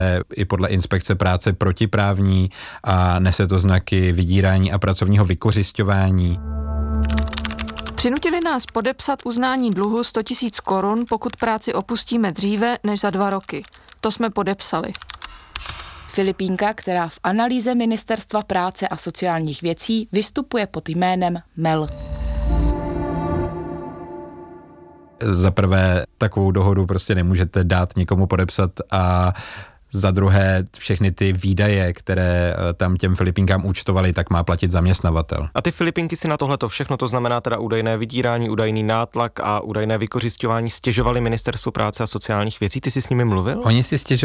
i podle inspekce práce protiprávní a nese to znaky vydírání a pracovního vykořisťování. Přinutili nás podepsat uznání dluhu 100 000 korun, pokud práci opustíme dříve než za 2 roky. To jsme podepsali. Filipínka, která v analýze Ministerstva práce a sociálních věcí vystupuje pod jménem Mel. Za prvé, takovou dohodu prostě nemůžete dát nikomu podepsat a za druhé, všechny ty výdaje, které tam těm Filipínkám účtovali, tak má platit zaměstnavatel. A ty Filipínky si na tohleto všechno, to znamená teda údajné vydírání, údajný nátlak a údajné vykořisťování, stěžovali Ministerstvu práce a sociálních věcí. Ty jsi s nimi mluvil? Oni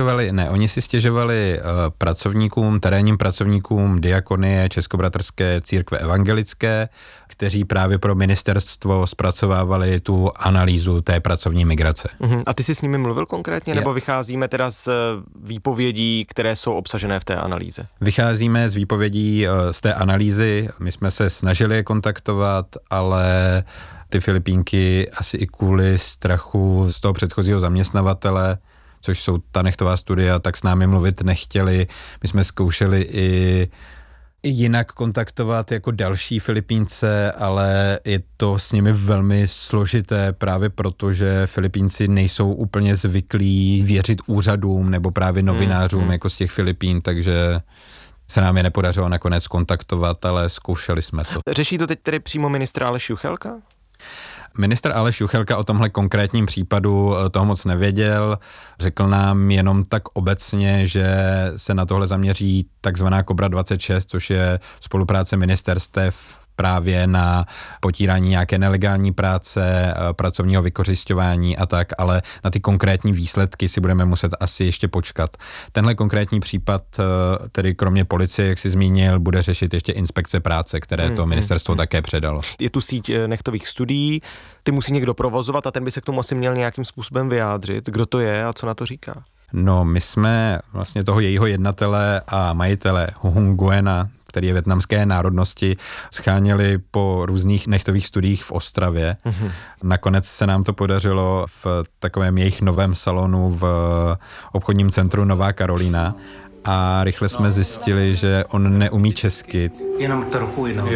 si stěžovali pracovníkům, terénním pracovníkům Diakonie Českobratrské církve evangelické, kteří právě pro ministerstvo zpracovávali tu analýzu té pracovní migrace. A ty jsi s nimi mluvil konkrétně, nebo vycházíme teda z výpovědí, které jsou obsažené v té analýze? Vycházíme z výpovědí z té analýzy. My jsme se snažili je kontaktovat, ale ty Filipínky asi i kvůli strachu z toho předchozího zaměstnavatele, což jsou ta nechtová studia, tak s námi mluvit nechtěli. My jsme zkoušeli i jinak kontaktovat jako další Filipínce, ale je to s nimi velmi složité právě proto, že Filipínci nejsou úplně zvyklí věřit úřadům nebo právě novinářům jako z těch Filipín, takže se nám je nepodařilo nakonec kontaktovat, ale zkoušeli jsme to. Řeší to teď tedy přímo ministr Aleš Juchelka? Ministr Aleš Juchelka o tomhle konkrétním případu toho moc nevěděl. Řekl nám jenom tak obecně, že se na tohle zaměří takzvaná Kobra 26, což je spolupráce ministerstev právě na potírání nějaké nelegální práce, pracovního vykořisťování a tak, ale na ty konkrétní výsledky si budeme muset asi ještě počkat. Tenhle konkrétní případ, tedy kromě policie, jak jsi zmínil, bude řešit ještě inspekce práce, které to ministerstvo také předalo. Je tu síť nechtových studií, ty musí někdo provozovat a ten by se k tomu asi měl nějakým způsobem vyjádřit. Kdo to je a co na to říká? No, my jsme vlastně toho jejího jednatele a majitele Hung Nguena, který je vietnamské národnosti, scháněli po různých nechtových studiích v Ostravě. Nakonec se nám to podařilo v takovém jejich novém salonu v obchodním centru Nová Karolína a rychle jsme zjistili, že on neumí česky. Jenom trochu jinou.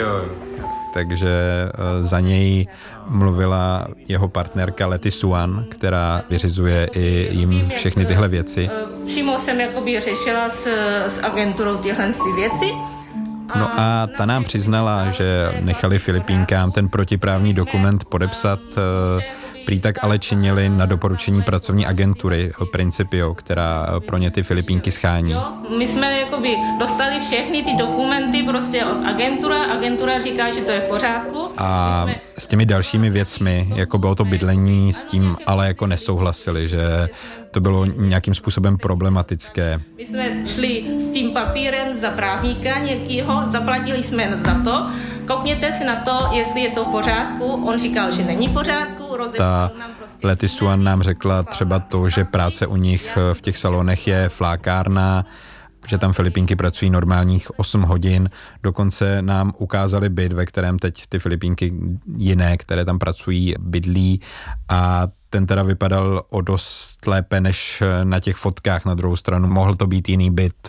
Takže za něj mluvila jeho partnerka Lety Suan, která vyřizuje i jim všechny tyhle věci. Přímo jsem jakoby řešila s agenturou tyhle věci. No a ta nám přiznala, že nechali Filipínkám ten protiprávní dokument podepsat, prý tak ale činili na doporučení pracovní agentury Principio, která pro ně ty Filipínky schání. My jsme jakoby dostali všechny ty dokumenty prostě od agentura říká, že to je v pořádku. A s těmi dalšími věcmi, jako bylo to bydlení, s tím ale jako nesouhlasili, že to bylo nějakým způsobem problematické. My jsme šli s tím papírem za právníka někýho, zaplatili jsme za to, koukněte si na to, jestli je to v pořádku. On říkal, že není v pořádku. Ta Lety Suan nám řekla třeba to, že práce u nich v těch salonech je flákárna, že tam Filipínky pracují normálních 8 hodin. Dokonce nám ukázali byt, ve kterém teď ty Filipínky jiné, které tam pracují, bydlí a ten teda vypadal o dost lépe než na těch fotkách. Na druhou stranu mohl to být jiný byt,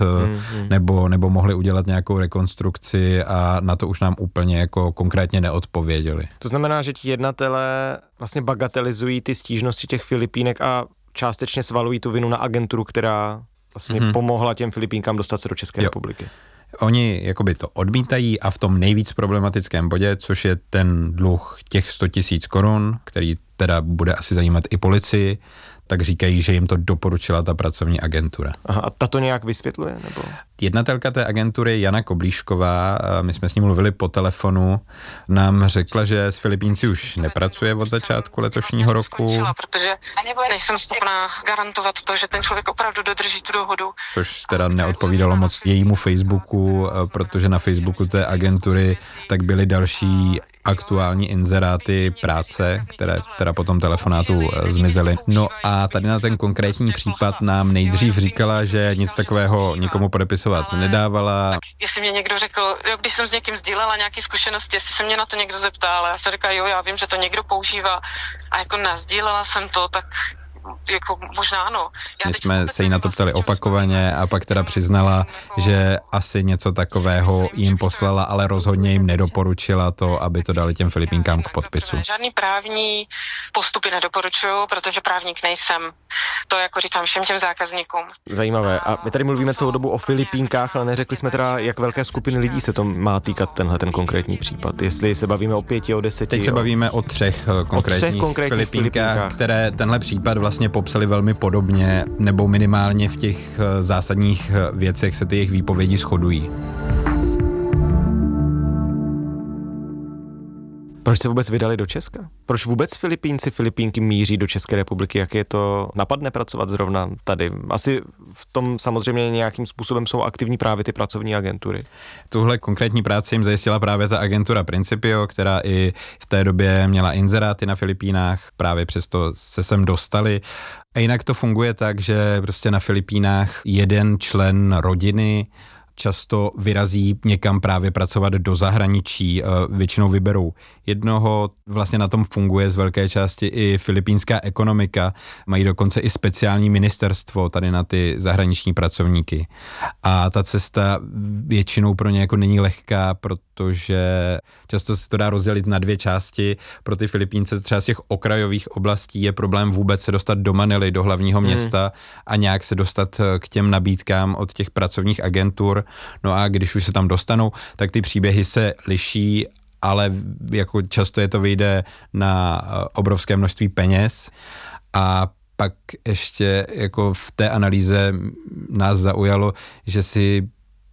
nebo mohli udělat nějakou rekonstrukci a na to už nám úplně jako konkrétně neodpověděli. To znamená, že ti jednatelé vlastně bagatelizují ty stížnosti těch Filipínek a částečně svalují tu vinu na agenturu, která vlastně pomohla těm Filipínkám dostat se do České republiky. Oni jakoby to odmítají a v tom nejvíc problematickém bodě, což je ten dluh těch 100 000 korun, který teda bude asi zajímat i policii, tak říkají, že jim to doporučila ta pracovní agentura. Aha, a ta to nějak vysvětluje? Nebo? Jednatelka té agentury Jana Koblíšková, my jsme s ní mluvili po telefonu, nám řekla, že s Filipínci už nepracuje od začátku letošního roku. Protože nejsem schopná garantovat to, že ten člověk opravdu dodrží tu dohodu. Což teda neodpovídalo moc jejímu Facebooku, protože na Facebooku té agentury tak byly další aktuální inzeráty práce, které teda po tom telefonátu zmizely. No a tady na ten konkrétní případ nám nejdřív říkala, že nic takového nikomu podepisovat nedávala. Jestli mě někdo řekl, jo, když jsem s někým sdílela nějaké zkušenosti, jestli se mě na to někdo zeptal, já jsem říkala, jo, já vím, že to někdo používá a jako nasdílela jsem to, tak jako možná ano. My jsme se jí na to ptali opakovaně a pak teda přiznala, že asi něco takového jim poslala, ale rozhodně jim nedoporučila to, aby to dali těm Filipínkám k podpisu. Žádný právní postupy nedoporučuju, protože právník nejsem. To jako říkám všem těm zákazníkům. Zajímavé. A my tady mluvíme celou dobu o Filipínkách, ale neřekli jsme teda, jak velké skupiny lidí se to má týkat ten konkrétní případ. Jestli se bavíme o 5, o 10. Teď se bavíme o 3 konkrétních Filipínkách, které tenhle případ vlastně popsali velmi podobně, nebo minimálně v těch zásadních věcech se ty jejich výpovědi shodují. Proč se vůbec vydali do Česka? Proč vůbec Filipínky míří do České republiky? Jak je to napadne pracovat zrovna tady? Asi v tom samozřejmě nějakým způsobem jsou aktivní právě ty pracovní agentury. Tuhle konkrétní práci jim zajistila právě ta agentura Principio, která i v té době měla inzeráty na Filipínách, právě přesto se sem dostali. A jinak to funguje tak, že prostě na Filipínách jeden člen rodiny často vyrazí někam právě pracovat do zahraničí, většinou vyberou jednoho, vlastně na tom funguje z velké části i filipínská ekonomika, mají dokonce i speciální ministerstvo tady na ty zahraniční pracovníky. A ta cesta většinou pro ně jako není lehká, protože často se to dá rozdělit na 2 části. Pro ty Filipínce třeba z těch okrajových oblastí je problém vůbec se dostat do Manily, do hlavního města a nějak se dostat k těm nabídkám od těch pracovních agentur. No a když už se tam dostanou, tak ty příběhy se liší, ale jako často je to vyjde na obrovské množství peněz. A pak ještě jako v té analýze nás zaujalo, že si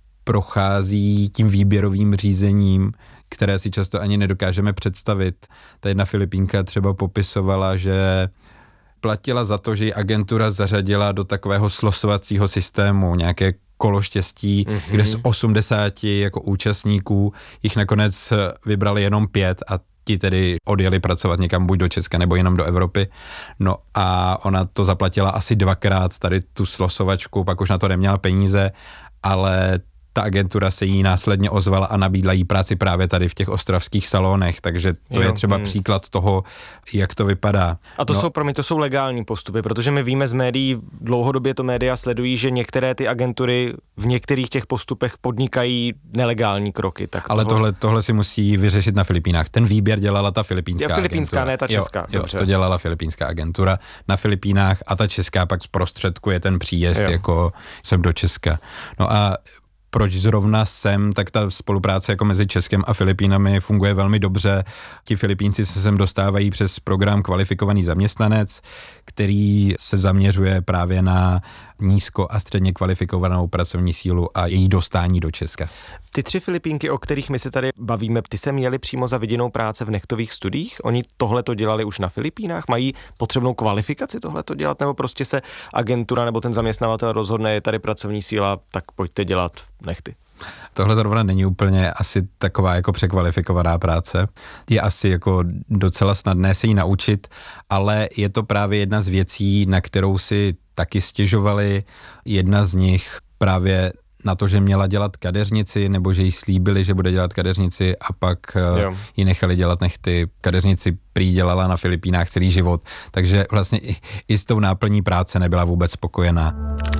prochází tím výběrovým řízením, které si často ani nedokážeme představit. Ta jedna Filipínka třeba popisovala, že platila za to, že ji agentura zařadila do takového slosovacího systému, nějaké kolo štěstí, kde z 80 jako účastníků jich nakonec vybrali jenom 5 a ti tedy odjeli pracovat někam buď do Česka nebo jenom do Evropy. No a ona to zaplatila asi 2krát tady tu slosovačku, pak už na to neměla peníze, ale ta agentura se jí následně ozvala a nabídla jí práci právě tady v těch ostravských salonech, takže to je třeba příklad toho, jak to vypadá. A to to jsou legální postupy, protože my víme z médií, dlouhodobě to média sledují, že některé ty agentury v některých těch postupech podnikají nelegální kroky. Tak ale tohle si musí vyřešit na Filipínách. Ten výběr dělala ta filipínská agentura. Ne ta česká. Jo, to dělala filipínská agentura na Filipínách a ta česká pak zprostředkuje ten příjezd jako sem do Česka. No a proč zrovna sem, tak ta spolupráce jako mezi Českem a Filipínami funguje velmi dobře. Ti Filipínci se sem dostávají přes program Kvalifikovaný zaměstnanec, který se zaměřuje právě na nízko a středně kvalifikovanou pracovní sílu a její dostání do Česka. Ty 3 Filipínky, o kterých my se tady bavíme, ty se měly přímo za viděnou práce v nechtových studiích? Oni tohleto dělali už na Filipínách? Mají potřebnou kvalifikaci tohleto dělat? Nebo prostě se agentura nebo ten zaměstnavatel rozhodne, je tady pracovní síla, tak pojďte dělat nechty? Tohle zrovna není úplně asi taková jako překvalifikovaná práce. Je asi jako docela snadné se jí naučit, ale je to právě jedna z věcí, na kterou si taky stěžovali. Jedna z nich právě na to, že měla dělat kadeřnici, nebo že jí slíbili, že bude dělat kadeřnici a pak ji nechali dělat nechty. Kadeřnici prý dělala na Filipínách celý život, takže vlastně i s tou náplní práce nebyla vůbec spokojená.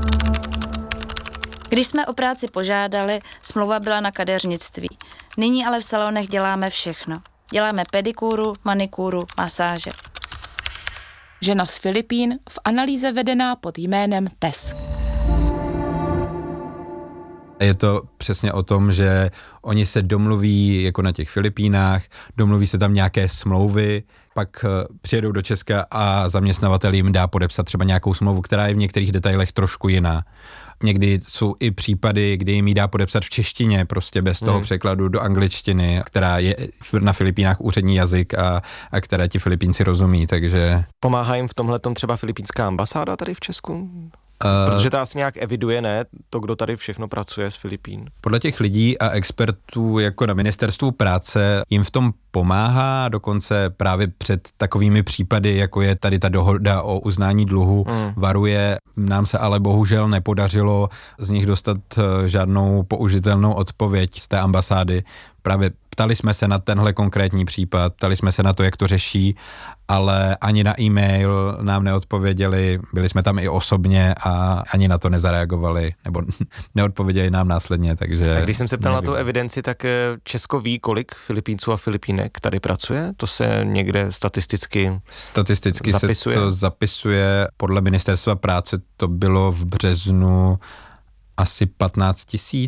Když jsme o práci požádali, smlouva byla na kadeřnictví. Nyní ale v salonech děláme všechno. Děláme pedikúru, manikúru, masáže. Žena z Filipín v analýze vedená pod jménem Tess. Je to přesně o tom, že oni se domluví jako na těch Filipínách, domluví se tam nějaké smlouvy, pak přijedou do Česka a zaměstnavatel jim dá podepsat třeba nějakou smlouvu, která je v některých detailech trošku jiná. Někdy jsou i případy, kdy jim ji dá podepsat v češtině, prostě bez toho překladu do angličtiny, která je na Filipínách úřední jazyk a které ti Filipínci rozumí, takže... Pomáhá jim v tomhletom třeba filipínská ambasáda tady v Česku? Protože to asi nějak eviduje, ne? To, kdo tady všechno pracuje z Filipín. Podle těch lidí a expertů jako na ministerstvu práce jim v tom pomáhá, dokonce právě před takovými případy, jako je tady ta dohoda o uznání dluhu, varuje. Nám se ale bohužel nepodařilo z nich dostat žádnou použitelnou odpověď z té ambasády, právě ptali jsme se na tenhle konkrétní případ, ptali jsme se na to, jak to řeší, ale ani na e-mail nám neodpověděli, byli jsme tam i osobně a ani na to nezareagovali, nebo neodpověděli nám následně, takže... A když jsem se ptal na tu evidenci, tak Česko ví, kolik Filipínců a Filipínek tady pracuje? To se někde statisticky zapisuje? Se to zapisuje, podle Ministerstva práce to bylo v březnu asi 15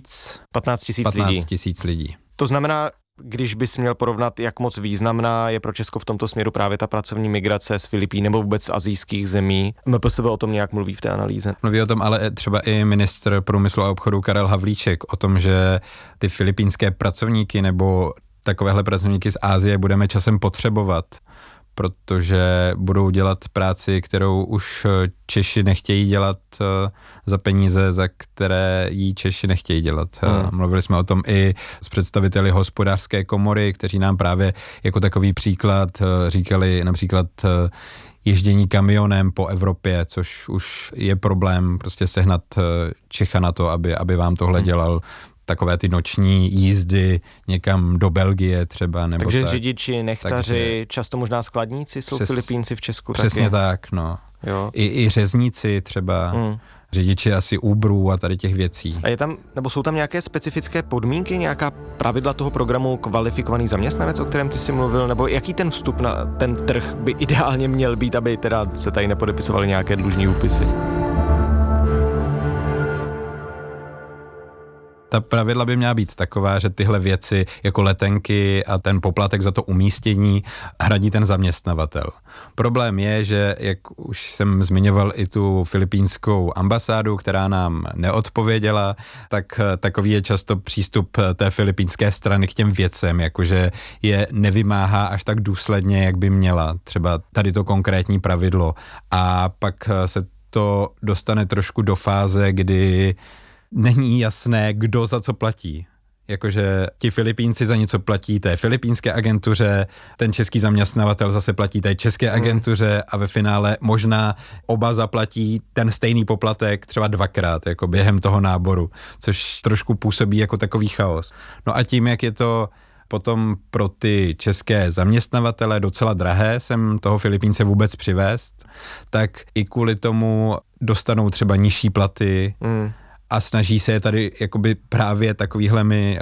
tisíc lidí. To znamená, když bys měl porovnat, jak moc významná je pro Česko v tomto směru právě ta pracovní migrace z Filipín nebo vůbec z asijských zemí, MPSV o tom nějak mluví v té analýze? Mluví o tom ale třeba i ministr průmyslu a obchodu Karel Havlíček, o tom, že ty filipínské pracovníky nebo takovéhle pracovníky z Asie budeme časem potřebovat, protože budou dělat práci, kterou už Češi nechtějí dělat za peníze, za které jí Češi nechtějí dělat. Mluvili jsme o tom i s představiteli hospodářské komory, kteří nám právě jako takový příklad říkali například ježdění kamionem po Evropě, což už je problém, prostě sehnat Čecha na to, aby vám tohle dělal. Takové ty noční jízdy někam do Belgie třeba. Nebo takže tak. Řidiči, nechtaři, často možná skladníci jsou Filipínci v Česku. Přesně tak, no. Jo. I řezníci třeba, řidiči asi Uberů a tady těch věcí. A je tam, nebo jsou tam nějaké specifické podmínky, nějaká pravidla toho programu kvalifikovaný zaměstnanec, o kterém ty jsi mluvil, nebo jaký ten vstup na ten trh by ideálně měl být, aby teda se tady nepodepisovaly nějaké dlužní úpisy? Ta pravidla by měla být taková, že tyhle věci jako letenky a ten poplatek za to umístění hradí ten zaměstnavatel. Problém je, že jak už jsem zmiňoval i tu filipínskou ambasádu, která nám neodpověděla, tak takový je často přístup té filipínské strany k těm věcem, jakože je nevymáhá až tak důsledně, jak by měla. Třeba tady to konkrétní pravidlo. A pak se to dostane trošku do fáze, kdy není jasné, kdo za co platí. Jakože ti Filipínci za něco platí té filipínské agentuře, ten český zaměstnavatel zase platí té české agentuře a ve finále možná oba zaplatí ten stejný poplatek třeba dvakrát, jako během toho náboru, což trošku působí jako takový chaos. No a tím, jak je to potom pro ty české zaměstnavatele docela drahé sem toho Filipínce vůbec přivést, tak i kvůli tomu dostanou třeba nižší platy, a snaží se je tady jakoby právě takovýhlemi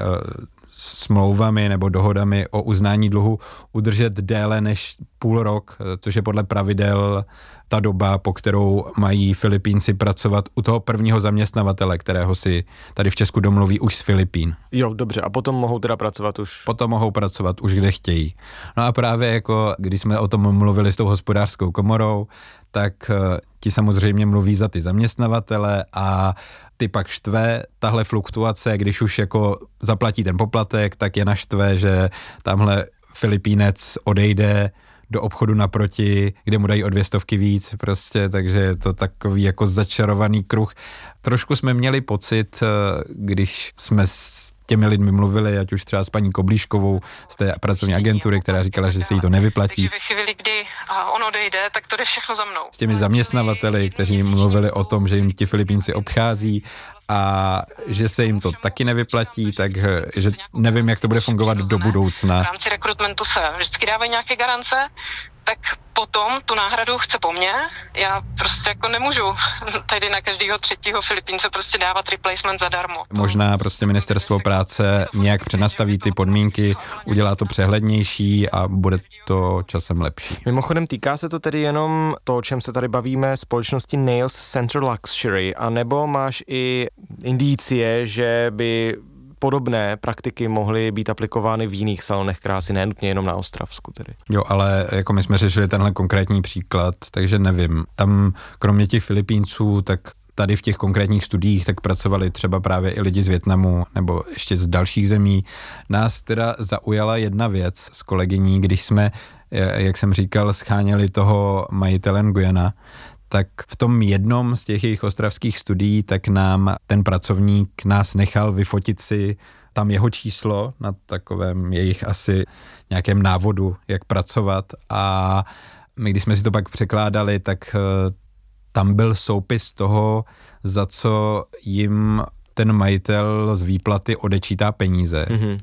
smlouvami nebo dohodami o uznání dluhu udržet déle než půl rok, což je podle pravidel ta doba, po kterou mají Filipínci pracovat u toho prvního zaměstnavatele, kterého si tady v Česku domluví už z Filipín. Jo, dobře, a potom mohou teda pracovat už? Potom mohou pracovat už kde chtějí. No a právě jako, když jsme o tom mluvili s tou hospodářskou komorou, tak ti samozřejmě mluví za ty zaměstnavatele a ty pak štve tahle fluktuace, když už jako zaplatí ten poplatek, tak je naštve, že tamhle Filipínec odejde do obchodu naproti, kde mu dají o 200 víc prostě, takže je to takový jako začarovaný kruh. Trošku jsme měli pocit, když jsme s těmi lidmi mluvili, ať už třeba s paní Koblíškovou z té pracovní agentury, která říkala, že se jí to nevyplatí. Takže ve chvíli, kdy on odejde, tak to jde všechno za mnou. S těmi zaměstnavateli, kteří mluvili o tom, že jim ti Filipínci obchází a že se jim to taky nevyplatí, takže nevím, jak to bude fungovat do budoucna. V rámci rekrutmentu se vždycky dávají nějaké garance, tak potom tu náhradu chce po mně. Já prostě jako nemůžu tady na každého třetího Filipínce prostě dávat replacement zadarmo. Možná prostě ministerstvo práce nějak přenastaví ty podmínky, udělá to přehlednější a bude to časem lepší. Mimochodem týká se to tedy jenom to, o čem se tady bavíme, společnosti Nails Central Luxury, a nebo máš i indicie, že by podobné praktiky mohly být aplikovány v jiných salonech krásy, nenutně jenom na Ostravsku tedy. Jo, ale jako my jsme řešili tenhle konkrétní příklad, takže nevím. Tam kromě těch Filipínců, tak tady v těch konkrétních studiích tak pracovali třeba právě i lidi z Vietnamu nebo ještě z dalších zemí. Nás teda zaujala jedna věc s kolegyní, když jsme, jak jsem říkal, scháněli toho majitele Nguyena, tak v tom jednom z těch jejich ostravských studií, tak nám ten pracovník nás nechal vyfotit si tam jeho číslo na takovém jejich asi nějakém návodu, jak pracovat, a my, když jsme si to pak překládali, tak tam byl soupis toho, za co jim ten majitel z výplaty odečítá peníze.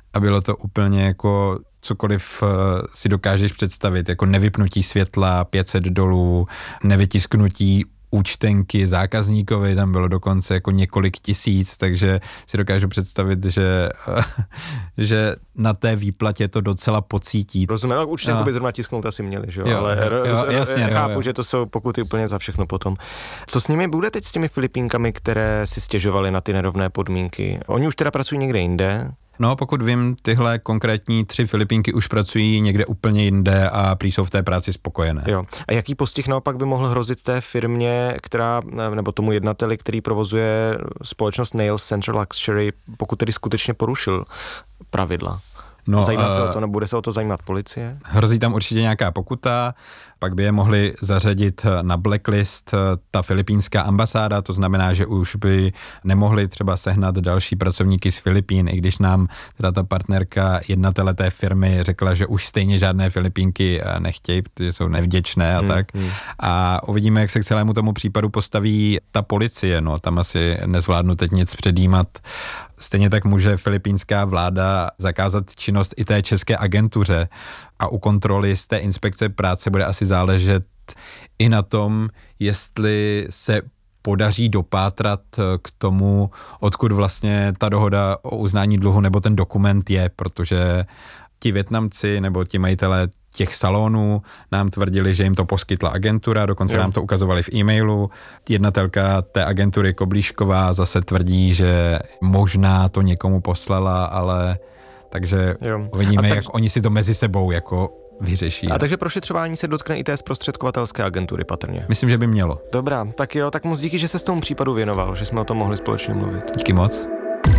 a bylo to úplně jako cokoliv si dokážeš představit, jako nevypnutí světla, $500, nevytisknutí účtenky zákazníkovi, tam bylo dokonce jako několik tisíc, takže si dokážu představit, že na té výplatě to docela pocítí. Rozumím, ale účtenku by zrovna tisknout asi měli, že jo? Ale jasně, chápu, že to jsou pokuty úplně za všechno potom. Co s nimi bude teď s těmi Filipínkami, které si stěžovaly na ty nerovné podmínky? Oni už teda pracují někde jinde? No, pokud vím, tyhle konkrétní 3 Filipínky už pracují někde úplně jinde a prý jsou v té práci spokojené. Jo. A jaký postih naopak by mohl hrozit té firmě, která, nebo tomu jednateli, který provozuje společnost Nails Central Luxury, pokud tedy skutečně porušil pravidla? No, zajímá se o to, nebo bude se o to zajímat policie? Hrozí tam určitě nějaká pokuta, pak by je mohli zařadit na blacklist ta filipínská ambasáda, to znamená, že už by nemohli třeba sehnat další pracovníky z Filipín, i když nám teda ta partnerka jednatele té firmy řekla, že už stejně žádné Filipínky nechtějí, protože jsou nevděčné a tak. A uvidíme, jak se k celému tomu případu postaví ta policie, no tam asi nezvládnu teď nic předjímat. Stejně tak může filipínská vláda zakázat činnost i té české agentuře a u kontroly z té inspekce práce bude asi záležet i na tom, jestli se podaří dopátrat k tomu, odkud vlastně ta dohoda o uznání dluhu nebo ten dokument je, protože ti Vietnamci nebo ti majitelé těch salonů nám tvrdili, že jim to poskytla agentura, dokonce nám to ukazovali v e-mailu. Jednatelka té agentury Koblíšková zase tvrdí, že možná to někomu poslala, ale takže uvidíme, jak oni si to mezi sebou jako vyřeší. A takže prošetřování se dotkne i té zprostředkovatelské agentury patrně. Myslím, že by mělo. Dobrá, tak jo, tak moc díky, že se s tomu případu věnoval, že jsme o tom mohli společně mluvit. Díky moc.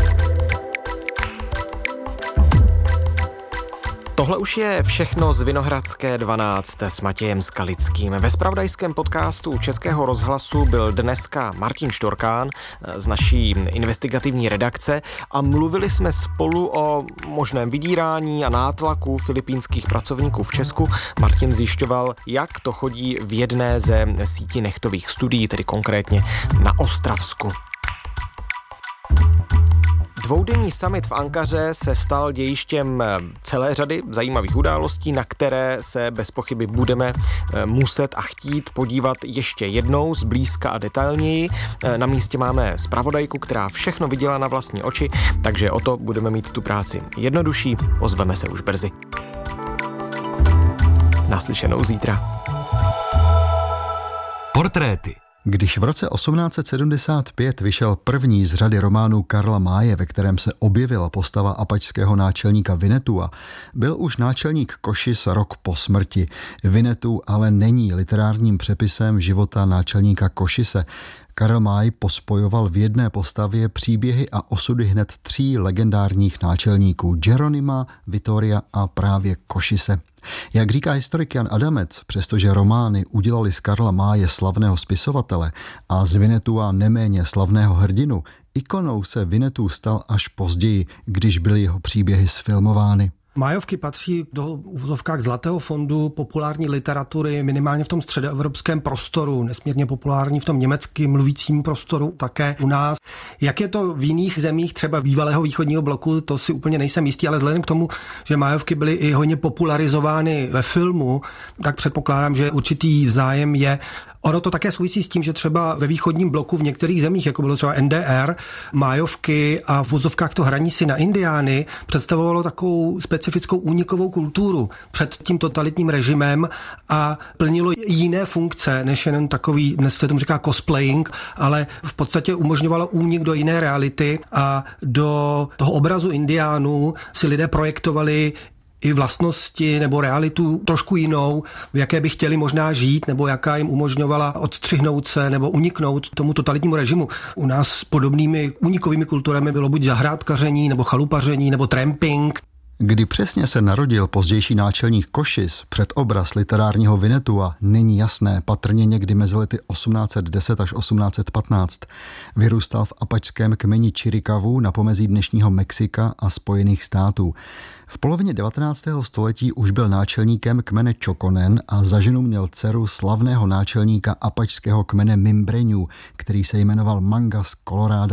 Tohle už je všechno z Vinohradské 12 s Matějem Skalickým. Ve zpravodajském podcastu Českého rozhlasu byl dneska Martin Štorkán z naší investigativní redakce a mluvili jsme spolu o možném vydírání a nátlaku filipínských pracovníků v Česku. Martin zjišťoval, jak to chodí v jedné ze sítí nechtových studií, tedy konkrétně na Ostravsku. Dvoudenní summit v Ankaře se stal dějištěm celé řady zajímavých událostí, na které se bez pochyby budeme muset a chtít podívat ještě jednou zblízka a detailněji. Na místě máme zpravodajku, která všechno viděla na vlastní oči, takže o to budeme mít tu práci jednodušší. Ozveme se už brzy. Naslyšenou zítra. Portréty. Když v roce 1875 vyšel první z řady románů Karla Maye, ve kterém se objevila postava apačského náčelníka Winnetua, byl už náčelník Cochise rok po smrti. Winnetou ale není literárním přepisem života náčelníka Cochise. Karl May pospojoval v jedné postavě příběhy a osudy hned 3 legendárních náčelníků Jeronima, Vittoria a právě Cochise. Jak říká historik Jan Adamec, přestože romány udělali z Karla Maye slavného spisovatele a z Winnetua neméně slavného hrdinu, ikonou se Winnetou stal až později, když byly jeho příběhy sfilmovány. Májovky patří do uvozovkách zlatého fondu populární literatury, minimálně v tom středoevropském prostoru, nesmírně populární v tom německým mluvícím prostoru, také u nás. Jak je to v jiných zemích, třeba bývalého východního bloku, to si úplně nejsem jistý, ale vzhledem k tomu, že Májovky byly i hodně popularizovány ve filmu, tak předpokládám, že určitý zájem je. Ono to také souvisí s tím, že třeba ve východním bloku v některých zemích, jako bylo třeba NDR, Májovky a v vozovkách to hraní si na indiány představovalo takovou specifickou únikovou kulturu před tím totalitním režimem a plnilo jiné funkce, než jen takový, dnes se tomu říká cosplaying, ale v podstatě umožňovalo únik do jiné reality a do toho obrazu indiánů si lidé projektovali i vlastnosti nebo realitu trošku jinou, v jaké by chtěli možná žít, nebo jaká jim umožňovala odstřihnout se nebo uniknout tomu totalitnímu režimu. U nás s podobnými únikovými kulturami bylo buď zahrádkaření, nebo chalupaření, nebo tramping. Kdy přesně se narodil pozdější náčelník Cochise, předobraz literárního Winnetua, není jasné, patrně někdy mezi lety 1810 až 1815. Vyrůstal v apačském kmeni Chiricavu na pomezí dnešního Mexika a Spojených států. V polovině 19. století už byl náčelníkem kmene Choconen a za ženu měl dceru slavného náčelníka apačského kmene Mimbreňů, který se jmenoval Mangas Coloradas.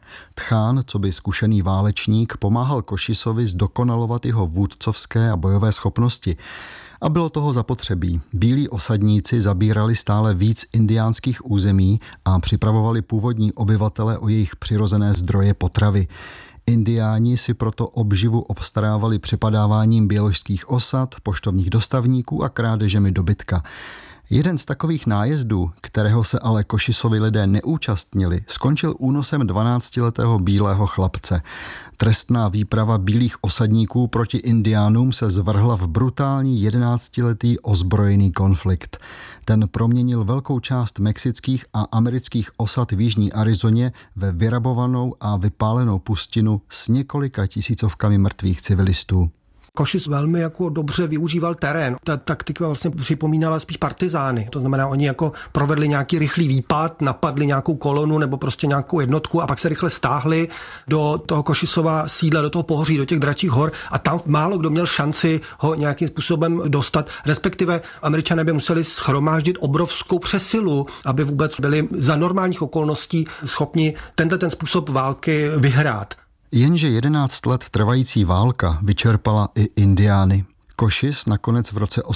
Tchán, coby zkušený válečník, pomáhal Koshisovi zdokonalovat jeho vůdcovské a bojové schopnosti. A bylo toho zapotřebí. Bílí osadníci zabírali stále víc indiánských území a připravovali původní obyvatele o jejich přirozené zdroje potravy. Indiáni si proto obživu obstarávali přepadáváním běložských osad, poštovních dostavníků a krádežemi dobytka. Jeden z takových nájezdů, kterého se ale Koshisovi lidé neúčastnili, skončil únosem 12letého bílého chlapce. Trestná výprava bílých osadníků proti indiánům se zvrhla v brutální 11letý ozbrojený konflikt. Ten proměnil velkou část mexických a amerických osad v jižní Arizoně ve vyrabovanou a vypálenou pustinu s několika tisícovkami mrtvých civilistů. Košis velmi jako dobře využíval terén. Ta taktika vlastně připomínala spíš partizány. To znamená, oni jako provedli nějaký rychlý výpad, napadli nějakou kolonu nebo prostě nějakou jednotku a pak se rychle stáhli do toho Košisova sídla, do toho pohoří, do těch Dračích hor a tam málo kdo měl šanci ho nějakým způsobem dostat. Respektive Američané by museli shromáždit obrovskou přesilu, aby vůbec byli za normálních okolností schopni ten způsob války vyhrát. Jenže 11 let trvající válka vyčerpala i indiány. Košis nakonec v roce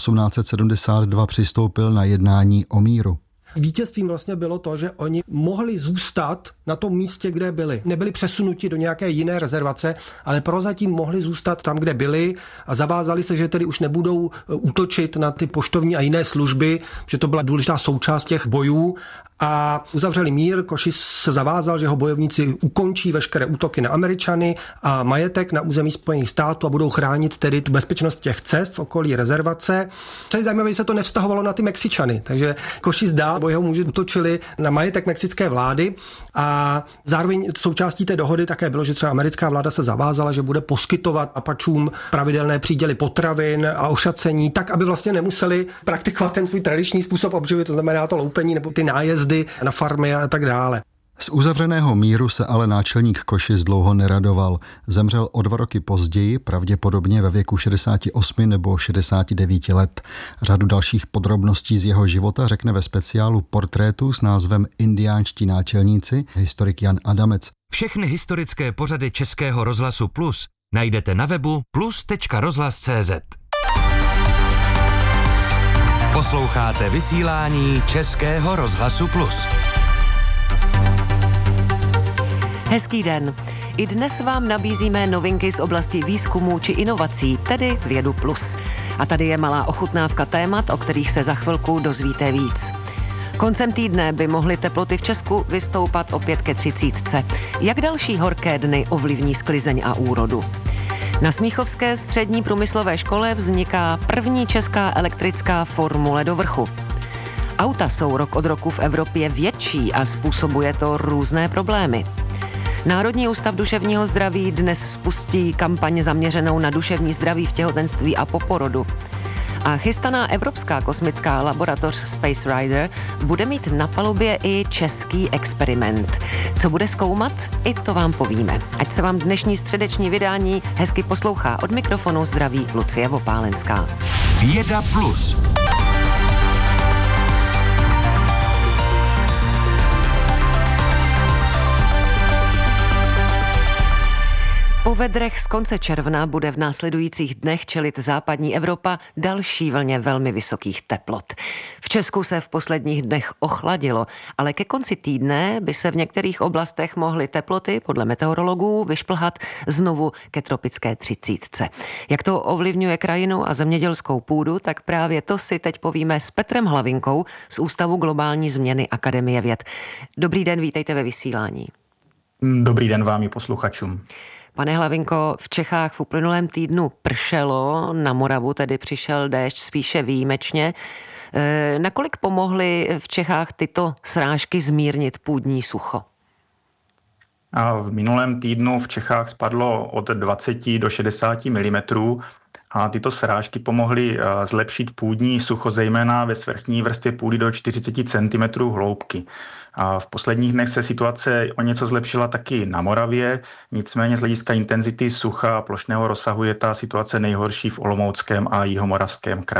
1872 přistoupil na jednání o míru. Vítězstvím vlastně bylo to, že oni mohli zůstat na tom místě, kde byli. Nebyli přesunuti do nějaké jiné rezervace, ale prozatím mohli zůstat tam, kde byli a zavázali se, že tedy už nebudou útočit na ty poštovní a jiné služby, že to byla důležitá součást těch bojů. A uzavřeli mír, Košis se zavázal, že jeho bojovníci ukončí veškeré útoky na Američany a majetek na území Spojených států a budou chránit tedy tu bezpečnost těch cest v okolí rezervace. To je zajímavé, že se to nevztahovalo na ty Mexičany, takže Košis dál, nebo jeho muži útočili na majetek mexické vlády a zároveň součástí té dohody také bylo, že třeba americká vláda se zavázala, že bude poskytovat Apačům pravidelné příděly potravin a ošacení, tak, aby vlastně nemuseli praktikovat ten svůj tradiční způsob obživy, to znamená to loupení nebo ty nájezdy na farmy a tak dále. Z uzavřeného míru se ale náčelník Košis dlouho neradoval. Zemřel o 2 roky později, pravděpodobně ve věku 68 nebo 69 let. Řadu dalších podrobností z jeho života řekne ve speciálu Portrétů s názvem Indiánští náčelníci historik Jan Adamec. Všechny historické pořady Českého rozhlasu Plus najdete na webu plus.rozhlas.cz. Posloucháte vysílání Českého rozhlasu Plus. Hezký den. I dnes vám nabízíme novinky z oblasti výzkumu či inovací, tedy Vědu Plus. A tady je malá ochutnávka témat, o kterých se za chvilku dozvíte víc. Koncem týdne by mohly teploty v Česku vystoupat opět ke 30. Jak další horké dny ovlivní sklizeň a úrodu? Na Smíchovské střední průmyslové škole vzniká první česká elektrická formule do vrchu. Auta jsou rok od roku v Evropě větší a způsobuje to různé problémy. Národní ústav duševního zdraví dnes spustí kampaň zaměřenou na duševní zdraví v těhotenství a po porodu. A chystaná evropská kosmická laboratoř Space Rider bude mít na palubě i český experiment. Co bude zkoumat? I to vám povíme. Ať se vám dnešní středeční vydání hezky poslouchá. Od mikrofonu zdraví Lucie Vopálenská. Věda Plus. Po vedrech z konce června bude v následujících dnech čelit západní Evropa další vlně velmi vysokých teplot. V Česku se v posledních dnech ochladilo, ale ke konci týdne by se v některých oblastech mohly teploty podle meteorologů vyšplhat znovu ke tropické 30. Jak to ovlivňuje krajinu a zemědělskou půdu, tak právě to si teď povíme s Petrem Hlavinkou z Ústavu globální změny Akademie věd. Dobrý den, vítejte ve vysílání. Dobrý den vám i posluchačům. Pane Hlavinko, v Čechách v uplynulém týdnu pršelo, na Moravu tedy přišel déšť spíše výjimečně. Nakolik pomohly v Čechách tyto srážky zmírnit půdní sucho? A v minulém týdnu v Čechách spadlo od 20 do 60 mm a tyto srážky pomohly zlepšit půdní sucho, zejména ve svrchní vrstvě půdy do 40 cm hloubky. A v posledních dnech se situace o něco zlepšila taky na Moravě, nicméně z hlediska intenzity sucha a plošného rozsahu je ta situace nejhorší v Olomouckém a Jihomoravském kraji.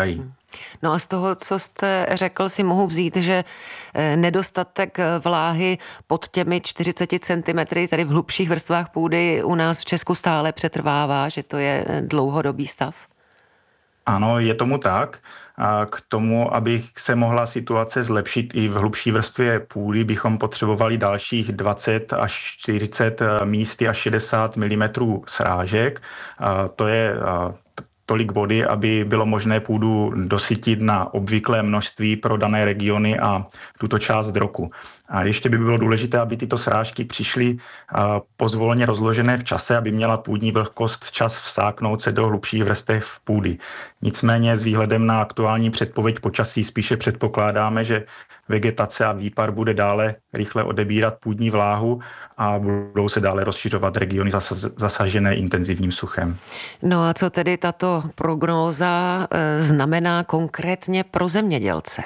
No a z toho, co jste řekl, si mohu vzít, že nedostatek vláhy pod těmi 40 cm, tedy v hlubších vrstvách půdy u nás v Česku stále přetrvává, že to je dlouhodobý stav? Ano, je tomu tak. A k tomu, aby se mohla situace zlepšit i v hlubší vrstvě půdy, bychom potřebovali dalších 20 až 40 místy až 60 mm srážek. To je tolik vody, aby bylo možné půdu dosytit na obvyklé množství pro dané regiony a tuto část roku. A ještě by bylo důležité, aby tyto srážky přišly pozvolně rozložené v čase, aby měla půdní vlhkost čas vsáknout se do hlubších vrstev půdy. Nicméně s výhledem na aktuální předpověď počasí spíše předpokládáme, že vegetace a výpar bude dále rychle odebírat půdní vláhu a budou se dále rozšiřovat regiony zasažené intenzivním suchem. No a co tedy tato prognóza znamená konkrétně pro zemědělce?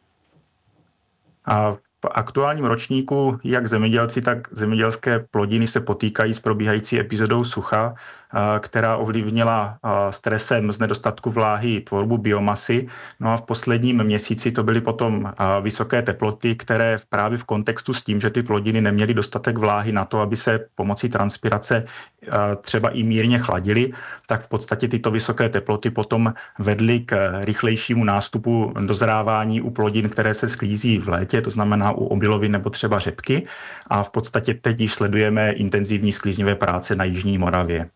A v aktuálním ročníku jak zemědělci, tak zemědělské plodiny se potýkají s probíhající epizodou sucha, která ovlivnila stresem z nedostatku vláhy tvorbu biomasy. No a v posledním měsíci to byly potom vysoké teploty, které právě v kontextu s tím, že ty plodiny neměly dostatek vláhy na to, aby se pomocí transpirace třeba i mírně chladily, tak v podstatě tyto vysoké teploty potom vedly k rychlejšímu nástupu dozrávání u plodin, které se sklízí v létě, to znamená u obilovin nebo třeba řepky. A v podstatě teď již sledujeme intenzivní sklíznivé práce na jižní Moravě.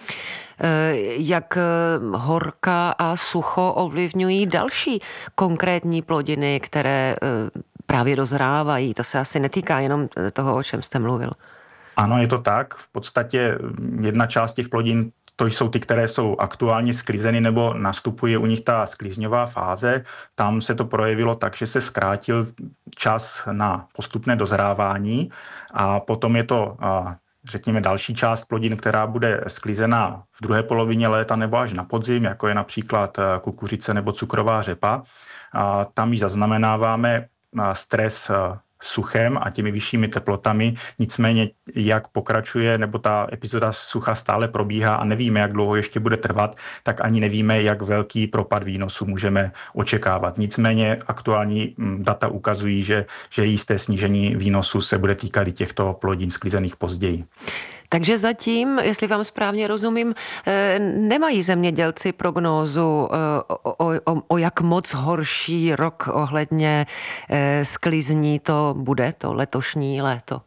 Jak horka a sucho ovlivňují další konkrétní plodiny, které právě dozrávají? To se asi netýká jenom toho, o čem jste mluvil. Ano, je to tak. V podstatě jedna část těch plodin, to jsou ty, které jsou aktuálně sklizeny nebo nastupuje u nich ta sklizňová fáze. Tam se to projevilo tak, že se zkrátil čas na postupné dozrávání a potom je to řekněme další část plodin, která bude sklizena v druhé polovině léta nebo až na podzim, jako je například kukuřice nebo cukrová řepa. A tam již zaznamenáváme stres suchem a těmi vyššími teplotami. Nicméně, jak pokračuje, nebo ta epizoda sucha stále probíhá a nevíme, jak dlouho ještě bude trvat, tak ani nevíme, jak velký propad výnosu můžeme očekávat. Nicméně aktuální data ukazují, že jisté snížení výnosu se bude týkat i těchto plodin sklizených později. Takže zatím, jestli vám správně rozumím, nemají zemědělci prognózu o jak moc horší rok ohledně sklizní to bude, to letošní léto?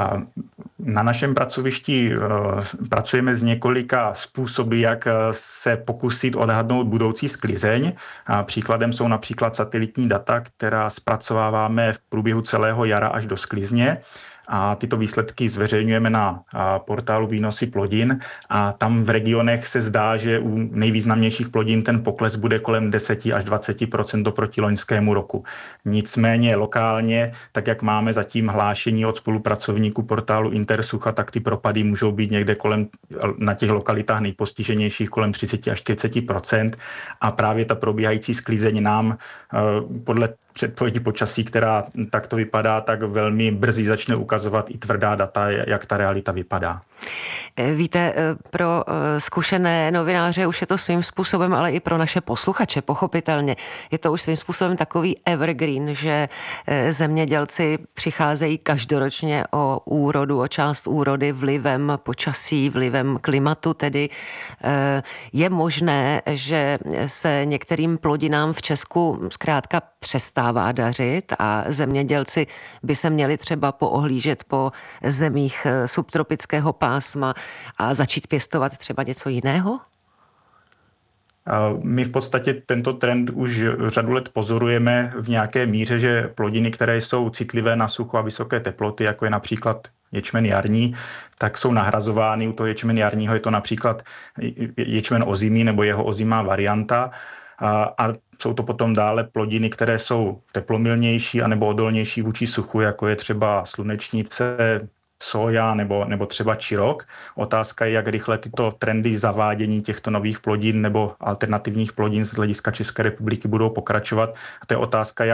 Na našem pracovišti pracujeme s několika způsoby, jak se pokusit odhadnout budoucí sklizeň. Příkladem jsou například satelitní data, která zpracováváme v průběhu celého jara až do sklizně. A tyto výsledky zveřejňujeme na portálu Výnosy plodin a tam v regionech se zdá, že u nejvýznamnějších plodin ten pokles bude kolem 10 až 20% oproti loňskému roku. Nicméně lokálně, tak jak máme zatím hlášení od spolupracovníků portálu Intersucha, tak ty propady můžou být někde na těch lokalitách nejpostiženějších kolem 30 až 40% a právě ta probíhající sklizeň nám podle předpovědi počasí, která takto vypadá, tak velmi brzy začne ukazovat i tvrdá data, jak ta realita vypadá. Víte, pro zkušené novináře už je to svým způsobem, ale i pro naše posluchače, pochopitelně. Je to už svým způsobem takový evergreen, že zemědělci přicházejí každoročně o úrodu, o část úrody vlivem počasí, vlivem klimatu, tedy je možné, že se některým plodinám v Česku zkrátka přestává dařit a zemědělci by se měli třeba poohlížet po zemích subtropického pásma a začít pěstovat třeba něco jiného? My v podstatě tento trend už řadu let pozorujeme v nějaké míře, že plodiny, které jsou citlivé na sucho a vysoké teploty, jako je například ječmen jarní, tak jsou nahrazovány. U toho ječmen jarního je to například ječmen ozimý nebo jeho ozimá varianta. A jsou to potom dále plodiny, které jsou teplomilnější anebo odolnější vůči suchu, jako je třeba slunečnice, soja nebo třeba čirok. Otázka je, jak rychle tyto trendy zavádění těchto nových plodin nebo alternativních plodin z hlediska České republiky budou pokračovat. A to je otázka, jak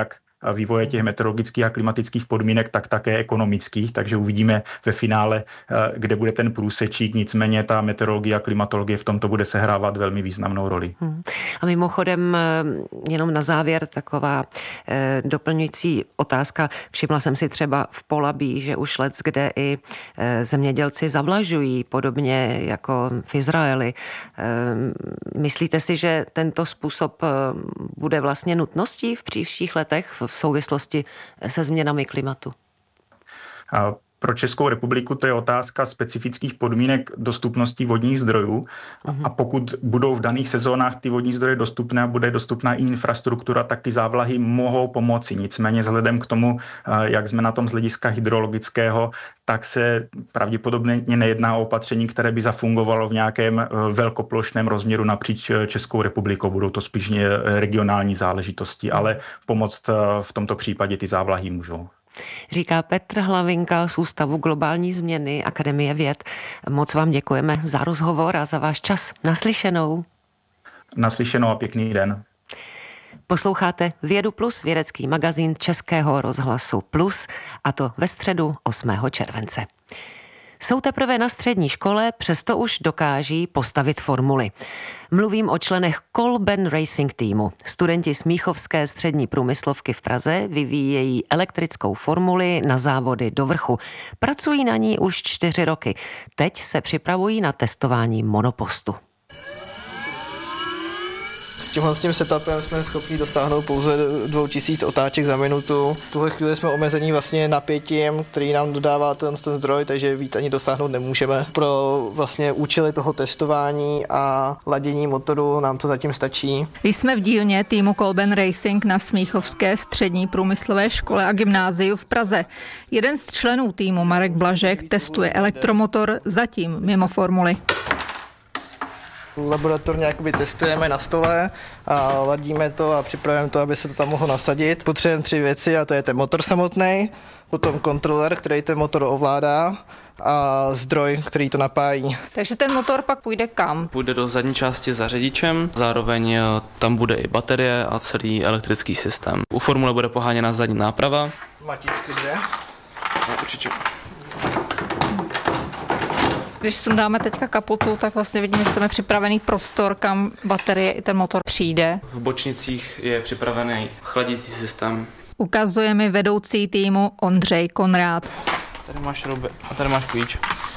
vývoje těch meteorologických a klimatických podmínek, tak také ekonomických, takže uvidíme ve finále, kde bude ten průsečík, nicméně ta meteorologie a klimatologie v tomto bude sehrávat velmi významnou roli. A mimochodem, jenom na závěr taková doplňující otázka. Všimla jsem si třeba v Polabí, že už kde i zemědělci zavlažují, podobně jako v Izraeli. Myslíte si, že tento způsob bude vlastně nutností v příštích letech v souvislosti se změnami klimatu? Pro Českou republiku to je otázka specifických podmínek dostupnosti vodních zdrojů a pokud budou v daných sezónách ty vodní zdroje dostupné a bude dostupná i infrastruktura, tak ty závlahy mohou pomoci. Nicméně vzhledem k tomu, jak jsme na tom z hlediska hydrologického, tak se pravděpodobně nejedná o opatření, které by zafungovalo v nějakém velkoplošném rozměru napříč Českou republikou. Budou to spíš regionální záležitosti, ale pomoct v tomto případě ty závlahy můžou. Říká Petr Hlavinka z Ústavu globální změny Akademie věd. Moc vám děkujeme za rozhovor a za váš čas. Naslyšenou. Naslyšenou a pěkný den. Posloucháte Vědu Plus, vědecký magazín Českého rozhlasu Plus, a to ve středu 8. července. Jsou teprve na střední škole, přesto už dokáží postavit formuly. Mluvím o členech Kolben Racing týmu. Studenti Smíchovské střední průmyslovky v Praze vyvíjejí elektrickou formuli na závody do vrchu. Pracují na ní už 4 roky. Teď se připravují na testování monopostu. S tím setupem jsme schopni dosáhnout pouze 2000 otáček za minutu. V tuhle chvíli jsme omezení vlastně napětím, který nám dodává ten zdroj, takže víc ani dosáhnout nemůžeme. Pro vlastně účely toho testování a ladění motoru nám to zatím stačí. Jsme v dílně týmu Kolben Racing na Smíchovské střední průmyslové škole a gymnáziu v Praze. Jeden z členů týmu, Marek Blažek, testuje elektromotor zatím mimo formuly. Laboratorně jakoby testujeme na stole a ladíme to a připravujeme to, aby se to tam mohlo nasadit. Potřebujeme 3 věci a to je ten motor samotný, potom kontroler, který ten motor ovládá a zdroj, který to napájí. Takže ten motor pak půjde kam? Půjde do zadní části za řidičem, zároveň tam bude i baterie a celý elektrický systém. U formule bude poháněna zadní náprava. Matičky 2. Určitě. Když sundáme teďka kapotu, tak vlastně vidíme, že tam je připravený prostor, kam baterie i ten motor přijde. V bočnicích je připravený chladící systém. Ukazuje mi vedoucí týmu Ondřej Konrád. Tady máš šrouby a tady máš klíč.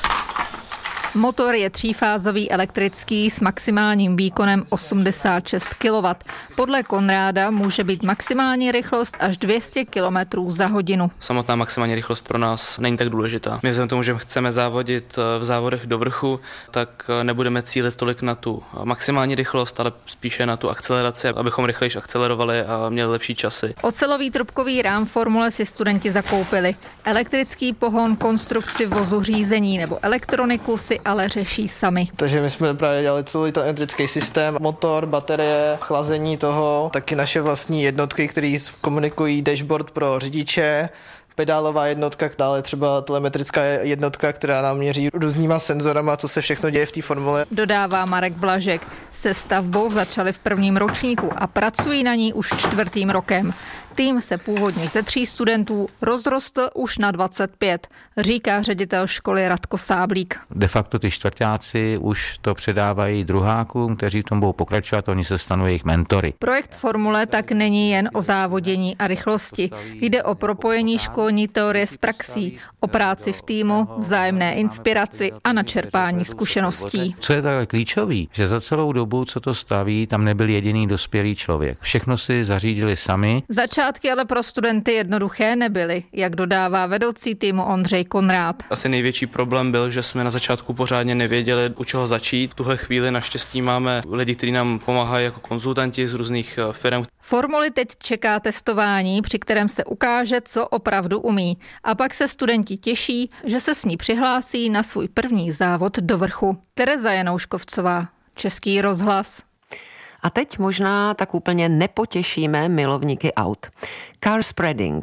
Motor je 3fázový elektrický s maximálním výkonem 86 kW. Podle Konráda může být maximální rychlost až 200 km za hodinu. Samotná maximální rychlost pro nás není tak důležitá. My vzhledem tomu, že chceme závodit v závodech do vrchu, tak nebudeme cílit tolik na tu maximální rychlost, ale spíše na tu akceleraci, abychom rychleji akcelerovali a měli lepší časy. Ocelový trubkový rám formule si studenti zakoupili. Elektrický pohon, konstrukci vozu, řízení nebo elektroniku si ale řeší sami. Takže my jsme právě dělali celý ten elektrický systém, motor, baterie, chlazení toho, taky naše vlastní jednotky, které komunikují dashboard pro řidiče, pedálová jednotka, dále třeba telemetrická jednotka, která nám měří různýma senzorama, co se všechno děje v té formule. Dodává Marek Blažek. Se stavbou začali v 1. ročníku a pracují na ní už 4. rokem. Tým se původně ze 3 studentů rozrostl už na 25, říká ředitel školy Radko Sáblík. De facto ty čtvrťáci už to předávají druhákům, kteří v tom budou pokračovat, oni se stanou jejich mentory. Projekt formule tak není jen o závodění a rychlosti. Jde o propojení školní teorie s praxí, o práci v týmu, vzájemné inspiraci a načerpání zkušeností. Co je takhle klíčový, že za celou dobu, co to staví, tam nebyl jediný dospělý člověk. Všechno si zařídili sami. Začátky ale pro studenty jednoduché nebyly, jak dodává vedoucí týmu Ondřej Konrád. Asi největší problém byl, že jsme na začátku pořádně nevěděli, u čeho začít. V tuhle chvíli naštěstí máme lidi, kteří nám pomáhají jako konzultanti z různých firm. Formuli teď čeká testování, při kterém se ukáže, co opravdu umí. A pak se studenti těší, že se s ní přihlásí na svůj první závod do vrchu. Tereza Janouškovcová, Český rozhlas. A teď možná tak úplně nepotěšíme milovníky aut. Car spreading.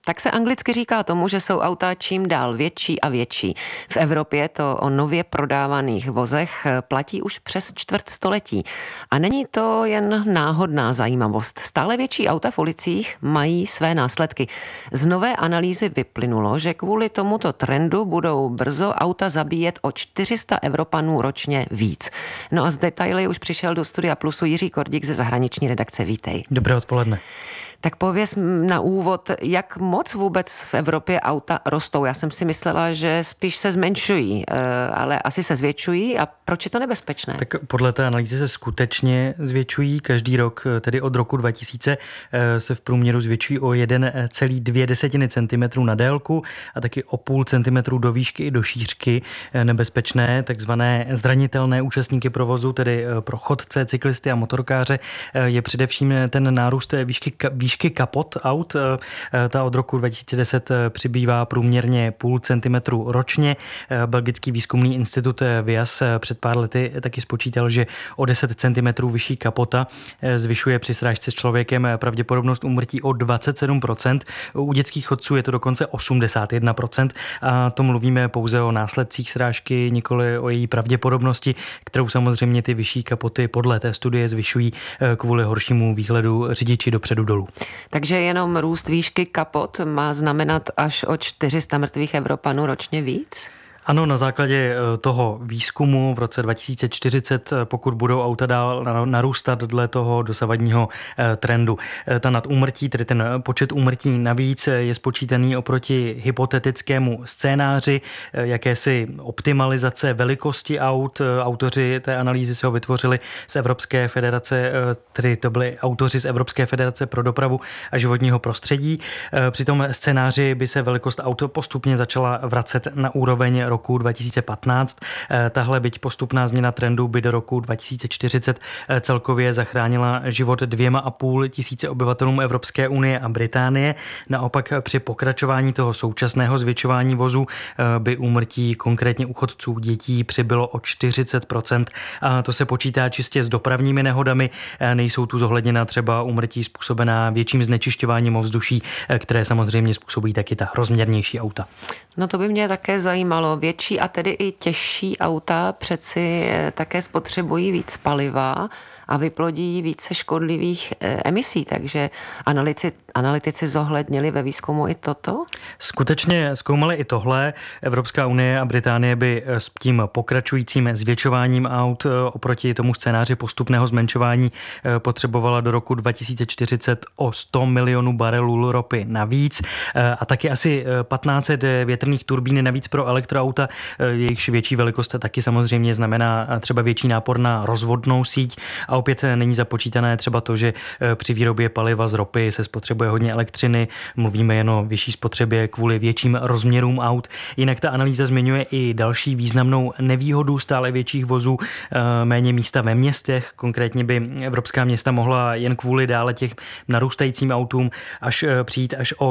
Tak se anglicky říká tomu, že jsou auta čím dál větší a větší. V Evropě to o nově prodávaných vozech platí už přes čtvrt století. A není to jen náhodná zajímavost. Stále větší auta v ulicích mají své následky. Z nové analýzy vyplynulo, že kvůli tomuto trendu budou brzo auta zabíjet o 400 Evropanů ročně víc. No a z detaily už přišel do Studia Plusu Jiří Kordík ze zahraniční redakce. Vítej. Dobré odpoledne. Tak pověz na úvod, jak moc vůbec v Evropě auta rostou. Já jsem si myslela, že spíš se zmenšují, ale asi se zvětšují. A proč je to nebezpečné? Tak podle té analýzy se skutečně zvětšují. Každý rok, tedy od roku 2000, se v průměru zvětšují o 1,2 centimetru na délku a taky o 0,5 centimetru do výšky i do šířky. Nebezpečné, takzvané zranitelné účastníky provozu, tedy pro chodce, cyklisty a motorkáře, je především ten nárůst výšky kapot aut. Ta od roku 2010 přibývá průměrně 0,5 centimetru ročně. Belgický výzkumný institut VIAS před pár lety taky spočítal, že o 10 centimetrů vyšší kapota zvyšuje při srážce s člověkem pravděpodobnost úmrtí o 27%. U dětských chodců je to dokonce 81%. A to mluvíme pouze o následcích srážky, nikoli o její pravděpodobnosti, kterou samozřejmě ty vyšší kapoty podle té studie zvyšují kvůli horšímu výhledu řidiči dopředu dolů. Takže jenom růst výšky kapot má znamenat až o 400 mrtvých Evropanů ročně víc? Ano, na základě toho výzkumu v roce 2040, pokud budou auta dál narůstat dle toho dosavadního trendu. Ta nadúmrtí, tedy ten počet úmrtí navíc, je spočítaný oproti hypotetickému scénáři jakési optimalizace velikosti aut. Autoři té analýzy se ho vytvořili z Evropské federace, tedy to byli autoři z Evropské federace pro dopravu a životního prostředí. Při tom scénáři by se velikost auto postupně začala vracet na úroveň roku 2015. Tahle byť postupná změna trendu by do roku 2040 celkově zachránila život 2,5 tisíce obyvatelům Evropské unie a Británie. Naopak při pokračování toho současného zvětšování vozů by úmrtí konkrétně u chodců dětí přibylo o 40%. A to se počítá čistě s dopravními nehodami. Nejsou tu zohledněna třeba úmrtí způsobená větším znečišťováním ovzduší, které samozřejmě způsobí taky ta rozměrnější auta. No to by mě také zajímalo. Větší a tedy i těžší auta přeci také spotřebují víc paliva a vyplodí více škodlivých emisí, takže analytici zohlednili ve výzkumu i toto? Skutečně zkoumali i tohle. Evropská unie a Británie by s tím pokračujícím zvětšováním aut oproti tomu scénáři postupného zmenšování potřebovala do roku 2040 o 100 milionů barelů ropy navíc a taky asi 1500 větrných turbín navíc pro elektroauta. Jejichž větší velikost taky samozřejmě znamená třeba větší nápor na rozvodnou síť a opět není započítané třeba to, že při výrobě paliva z ropy se spotřebuje hodně elektřiny, mluvíme jen o vyšší spotřebě kvůli větším rozměrům aut. Jinak ta analýza zmiňuje i další významnou nevýhodu stále větších vozů, méně místa ve městech, konkrétně by evropská města mohla jen kvůli dále těch narůstajícím autům přijít až o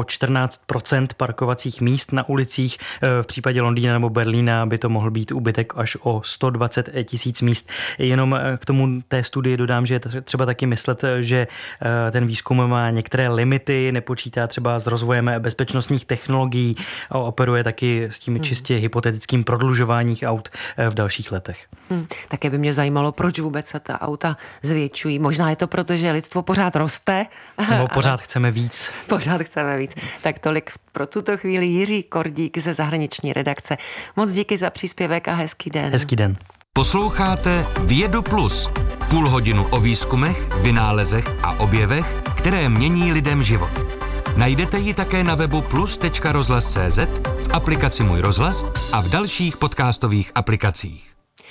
14% parkovacích míst na ulicích. V případě Londýna nebo Berlína by to mohl být úbytek až o 120 000 míst. Jenom k tomu té studii dodám, že je třeba taky myslet, že ten výzkum má některé limity, nepočítá třeba s rozvojem bezpečnostních technologií a operuje taky s tím čistě hypotetickým prodlužováním aut v dalších letech. Také by mě zajímalo, proč vůbec se ta auta zvětšují. Možná je to proto, že lidstvo pořád roste. Nebo pořád chceme víc. Pořád chceme víc. Tak tolik pro tuto chvíli Jiří Kordík ze zahraniční redakce. Moc díky za příspěvek a hezký den. Hezký den. Posloucháte Vědu Plus. Půl hodinu o výzkumech, vynálezech a objevech, které mění lidem život. Najdete ji také na webu plus.rozhlas.cz, v aplikaci Můj rozhlas a v dalších podcastových aplikacích.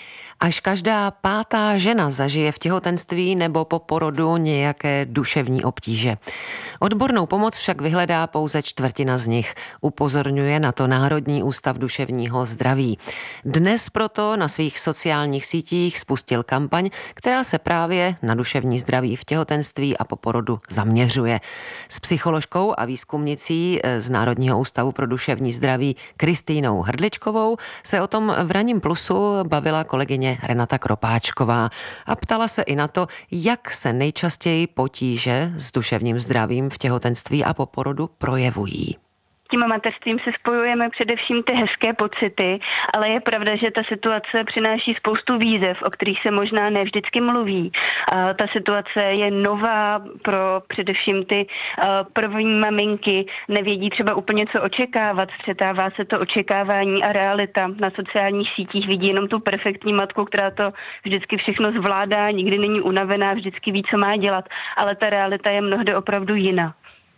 Až každá 5. žena zažije v těhotenství nebo po porodu nějaké duševní obtíže. Odbornou pomoc však vyhledá pouze 1/4 z nich, upozorňuje na to Národní ústav duševního zdraví. Dnes proto na svých sociálních sítích spustil kampaň, která se právě na duševní zdraví v těhotenství a po porodu zaměřuje. S psycholožkou a výzkumnicí z Národního ústavu pro duševní zdraví Kristýnou Hrdličkovou se o tom v Ranním Plusu bavila kolegyně Renata Kropáčková a ptala se i na to, jak se nejčastěji potíže s duševním zdravím v těhotenství a po porodu projevují. tím mateřstvím se spojujeme především ty hezké pocity, ale je pravda, že ta situace přináší spoustu výzev, o kterých se možná ne vždycky mluví. Ta situace je nová pro především ty první maminky, nevědí třeba úplně, co očekávat, střetává se to očekávání a realita. Na sociálních sítích vidí jenom tu perfektní matku, která to vždycky všechno zvládá, nikdy není unavená, vždycky ví, co má dělat, ale ta realita je mnohdy opravdu jiná.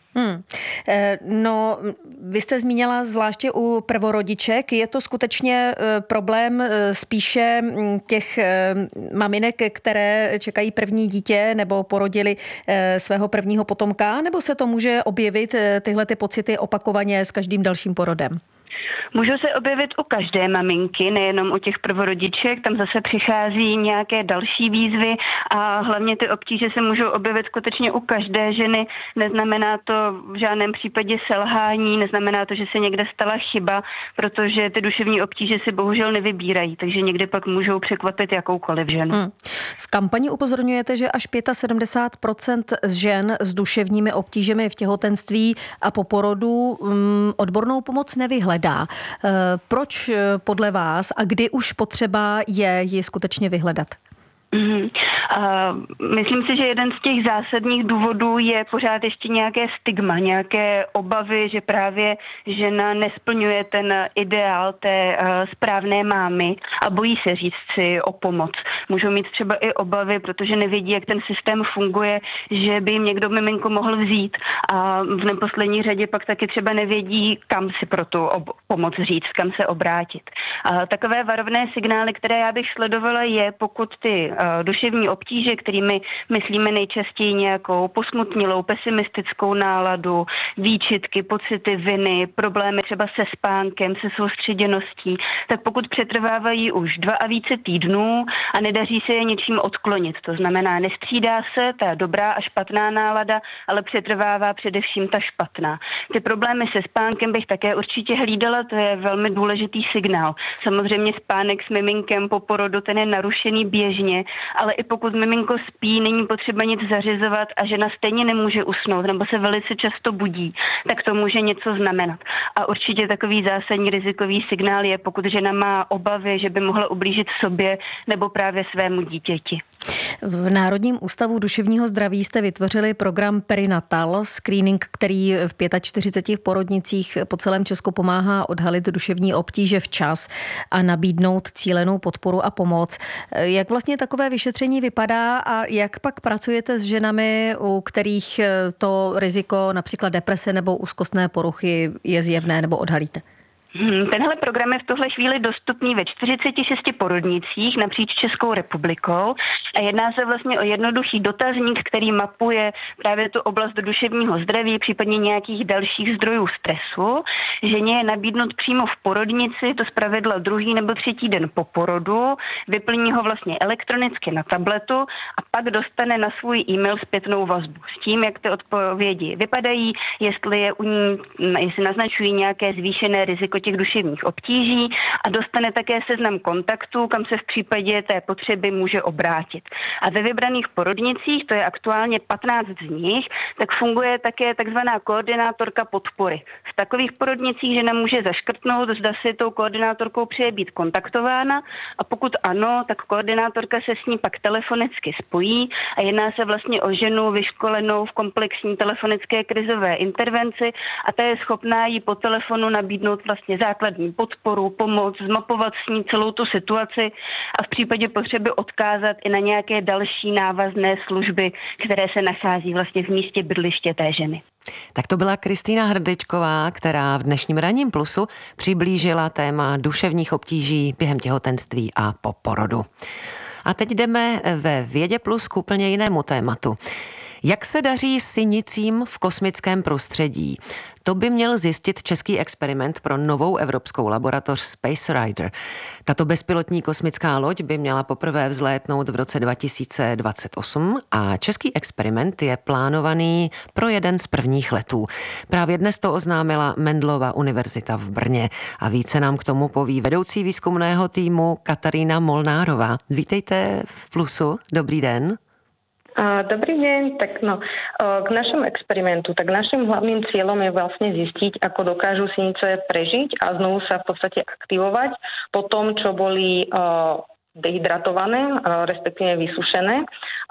No, vy jste zmínila zvláště u prvorodiček. Je to skutečně problém spíše těch maminek, které čekají první dítě nebo porodili svého prvního potomka, nebo se to může objevit tyhle ty pocity opakovaně s každým dalším porodem? Můžou se objevit u každé maminky, nejenom u těch prvorodiček, tam zase přichází nějaké další výzvy a hlavně ty obtíže se můžou objevit skutečně u každé ženy. Neznamená to v žádném případě selhání, neznamená to, že se někde stala chyba, protože ty duševní obtíže si bohužel nevybírají, takže někdy pak můžou překvapit jakoukoliv ženu. V kampani upozorňujete, že až 75% žen s duševními obtížemi v těhotenství a po porodu odbornou pomoc nevyhledá. Proč podle vás a kdy už potřeba je ji skutečně vyhledat? Myslím si, že jeden z těch zásadních důvodů je pořád ještě nějaké stigma, nějaké obavy, že právě žena nesplňuje ten ideál té správné mámy a bojí se říct si o pomoc. Můžou mít třeba i obavy, protože nevědí, jak ten systém funguje, že by jim někdo miminko mohl vzít a v neposlední řadě pak taky třeba nevědí, kam si pro tu pomoc říct, kam se obrátit. Takové varovné signály, které já bych sledovala, je, pokud ty duševní obtíže, kterými myslíme nejčastěji nějakou posmutnilou, pesimistickou náladu, výčitky, pocity viny, problémy třeba se spánkem, se soustředěností, tak pokud přetrvávají už 2 a více týdnů a nedaří se je něčím odklonit, to znamená, nestřídá se ta dobrá a špatná nálada, ale přetrvává především ta špatná. Ty problémy se spánkem bych také určitě hlídala, to je velmi důležitý signál. Samozřejmě spánek s miminkem po porodu, ten je narušený běžně, ale i pokud miminko spí, není potřeba nic zařizovat a žena stejně nemůže usnout nebo se velice často budí, tak to může něco znamenat. A určitě takový zásadní rizikový signál je, pokud žena má obavy, že by mohla ublížit sobě nebo právě svému dítěti. V Národním ústavu duševního zdraví jste vytvořili program Perinatal, screening, který v 45 porodnicích po celém Česku pomáhá odhalit duševní obtíže včas a nabídnout cílenou podporu a pomoc. Jak vlastně takové vyšetření vypadá a jak pak pracujete s ženami, u kterých to riziko například deprese nebo úzkostné poruchy je zjevné nebo odhalíte? Tenhle program je v tuhle chvíli dostupný ve 46 porodnicích napříč Českou republikou a jedná se vlastně o jednoduchý dotazník, který mapuje právě tu oblast duševního zdraví, případně nějakých dalších zdrojů stresu. Ženě je nabídnut přímo v porodnici, to zpravidla 2. nebo 3. den po porodu, vyplní ho vlastně elektronicky na tabletu a pak dostane na svůj e-mail zpětnou vazbu s tím, jak ty odpovědi vypadají, jestli naznačují nějaké zvýšené riziko těch duševních obtíží a dostane také seznam kontaktů, kam se v případě té potřeby může obrátit. A ve vybraných porodnicích, to je aktuálně 15 z nich, tak funguje také takzvaná koordinátorka podpory. V takových porodnicích žena může zaškrtnout, zda si tou koordinátorkou přeje být kontaktována a pokud ano, tak koordinátorka se s ní pak telefonicky spojí a jedná se vlastně o ženu vyškolenou v komplexní telefonické krizové intervenci a ta je schopná jí po telefonu nabídnout vlastně základní podporu, pomoc, zmapovat s ní celou tu situaci a v případě potřeby odkázat i na nějaké další návazné služby, které se nachází vlastně v místě bydliště té ženy. Tak to byla Kristýna Hrdličková, která v dnešním Ranním plusu přiblížila téma duševních obtíží během těhotenství a po porodu. A teď jdeme ve Vědě plus k úplně jinému tématu. Jak se daří synicím v kosmickém prostředí? To by měl zjistit český experiment pro novou evropskou laboratoř Space Rider. Tato bezpilotní kosmická loď by měla poprvé vzlétnout v roce 2028 a český experiment je plánovaný pro jeden z prvních letů. Právě dnes to oznámila Mendelova univerzita v Brně a více nám k tomu poví vedoucí výzkumného týmu Katarína Molnárová. Vítejte v Plusu, dobrý den. Dobrý deň. K našom experimentu, tak našim hlavným cieľom je vlastne zistiť, ako dokážu sinice prežiť a znovu sa v podstate aktivovať po tom, čo boli dehydratované, respektíve vysušené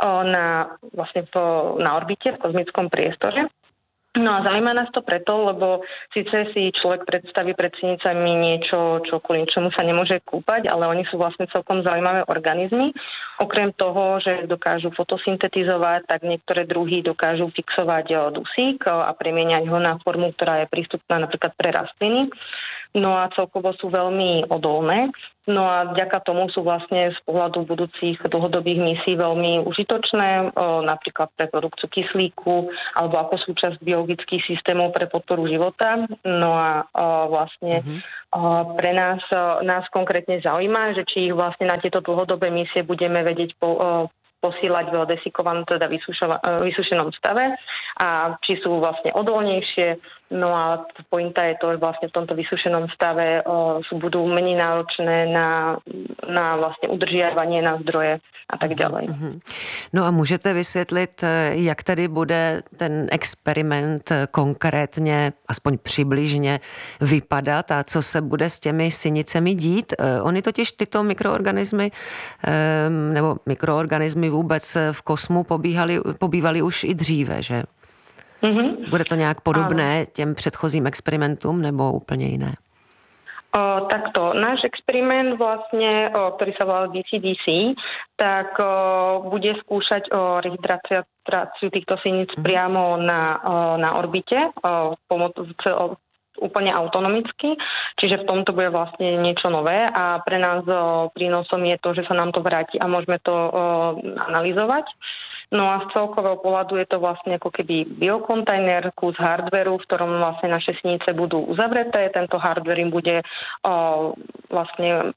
na orbite, v kozmickom priestore. No a zaujíma nás to preto, lebo síce si človek predstaví pred sinicami niečo, kvôli čomu sa nemôže kúpať, ale oni sú vlastne celkom zaujímavé organizmy. Okrem toho, že dokážu fotosyntetizovať, tak niektoré druhy dokážu fixovať dusík a premieňať ho na formu, ktorá je prístupná napríklad pre rastliny. No a celkovo sú veľmi odolné. No a vďaka tomu sú vlastne z pohľadu budúcich dlhodobých misií veľmi užitočné, napríklad pre produkciu kyslíku alebo ako súčasť biologických systémov pre podporu života. No a pre nás konkrétne zaujíma, že či ich vlastne na tieto dlhodobé misie budeme vedieť posílať v desikovanom, teda vysušenom stave a či sú vlastne odolnejšie. No a pointa je to, že vlastne v tomto vysušenom stave budú menej náročné na vlastne udržiavanie na zdroje a tak ďalej. No a můžete vysvětlit, jak tedy bude ten experiment konkrétně, aspoň přibližně vypadat a co se bude s těmi sinicemi dít? Oni totiž tyto mikroorganismy nebo mikroorganismy vůbec v kosmu pobývaly už i dříve, že? Bude to nějak podobné těm předchozím experimentům nebo úplně jiné? Takto, náš experiment vlastne, ktorý sa volá DCDC, tak bude skúšať rehydratáciu týchto siníc priamo na orbite úplne autonomicky, čiže v tomto bude vlastne niečo nové a pre nás prínosom je to, že sa nám to vráti a môžeme to analyzovať. No a z celkového pohľadu je to vlastne ako keby biokontajner, kus hardveru, v ktorom vlastne naše sinice budú uzavreté. Tento hardware im bude vlastne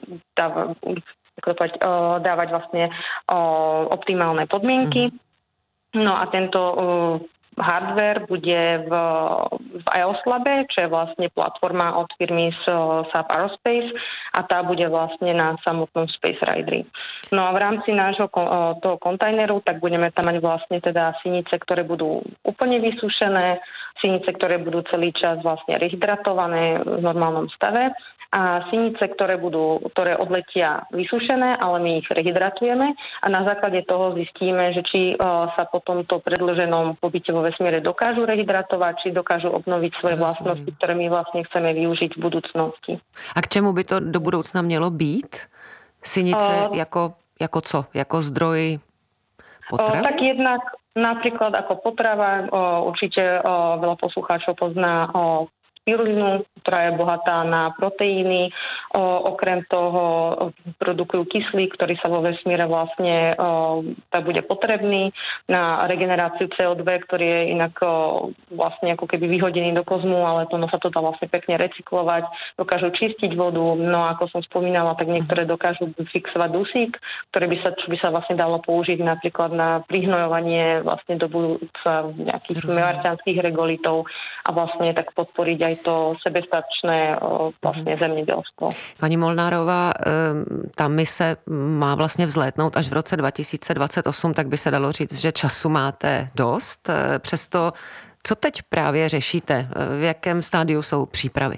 dávať vlastne optimálne podmienky. No a tento hardware bude v EOS Labe, čo je vlastne platforma od firmy SAP Aerospace a tá bude vlastne na samotnom Space Rideri. No a v rámci nášho toho kontajneru tak budeme tam mať vlastne teda sinice, ktoré budú úplne vysušené, sinice, ktoré budú celý čas vlastne rehydratované v normálnom stave a sinice, ktoré odletia vysušené, ale my ich rehydratujeme a na základe toho zistíme, že či sa po tomto predĺženom pobyte vo vesmíre dokážu rehydratovať, či dokážu obnoviť svoje vlastnosti, ktoré my vlastne chceme využiť v budúcnosti. A k čemu by to do budoucna mělo být? Sinice jako co? Jako zdroj potravy? Tak jednak napríklad ako potrava, určite veľa poslucháčov pozná spirulinu, ktorá je bohatá na proteíny. Okrem toho produkujú kyslík, ktorý sa vo vesmíre vlastne tak bude potrebný na regeneráciu CO2, ktorý je inak vlastne ako keby vyhodený do kozmu, ale sa to dá vlastne pekne recyklovať. Dokážu čistiť vodu, no ako som spomínala, tak niektoré dokážu fixovať dusík, čo by sa vlastne dalo použiť napríklad na prihnojovanie vlastne do budúca nejakých marťanských regolitov a vlastne tak podporiť aj to sebestačné vlastně zemědělstvo. Paní Molnárová, ta mise má vlastně vzlétnout až v roce 2028, tak by se dalo říct, že času máte dost. Přesto, co teď právě řešíte? V jakém stádiu jsou přípravy?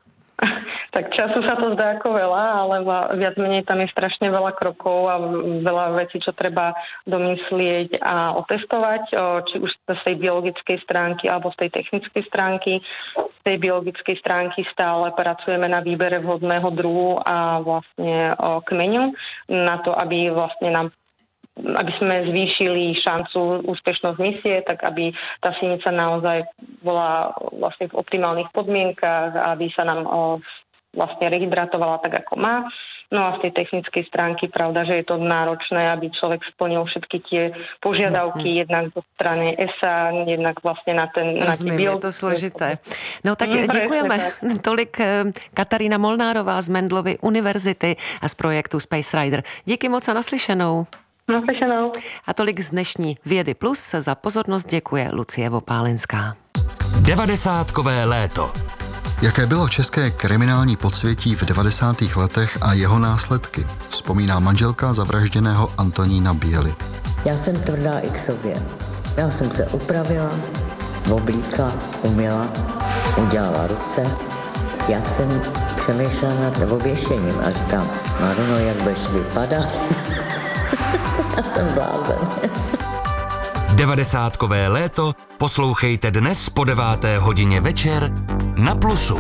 Tak času sa to zdá ako veľa, ale viac menej tam je strašne veľa krokov a veľa vecí, čo treba domyslieť a otestovať, či už z tej biologickej stránky alebo z tej technickej stránky. Z tej biologickej stránky stále pracujeme na výbere vhodného druhu a vlastne kmeňu na to, aby vlastne aby sme zvýšili šancu úspešnosť misie, tak aby tá sinica naozaj bola vlastne v optimálnych podmienkach, aby sa nám vlastne rehydratovala tak, ako má. No a z tej technickej stránky, pravda, že je to náročné, aby človek splnil všetky tie požiadavky, jednak zo strany ESA, jednak vlastne na ten... Rozumím, je to složité. No tak děkujeme. Tolik Katarína Molnárová z Mendelovy univerzity a z projektu Space Rider. Díky moc a naslyšenou. Naslyšenou. A tolik z dnešní Vědy Plus. Za pozornost děkuje Lucie Vopálenská. 90kové léto. Jaké bylo české kriminální podsvětí v 90. letech a jeho následky, vzpomíná manželka zavražděného Antonína Běly. Já jsem tvrdá i k sobě. Já jsem se upravila, oblíkla, uměla, udělala ruce. Já jsem přemýšlela nad oběšením a říkám, Maruno, jak budeš vypadat? Já jsem blázen. 90kové léto poslouchejte dnes po 9. hodině večer na Plusu.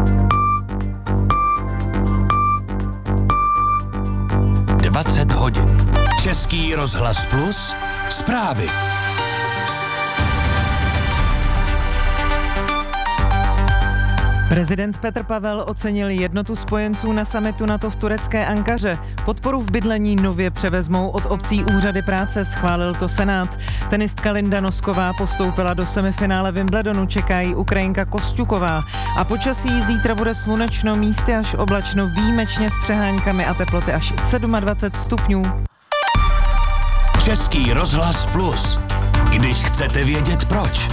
Dvacet hodin. Český rozhlas Plus. Zprávy. Prezident Petr Pavel ocenil jednotu spojenců na summitu NATO v turecké Ankaře. Podporu v bydlení nově převezmou od obcí úřady práce, schválil to Senát. Tenistka Linda Nosková postoupila do semifinále Wimbledonu, čeká jí Ukrajinka Kosťuková. A počasí zítra bude slunečno, místy až oblačno, výjimečně s přeháňkami a teploty až 27 stupňů. Český rozhlas Plus. Když chcete vědět proč.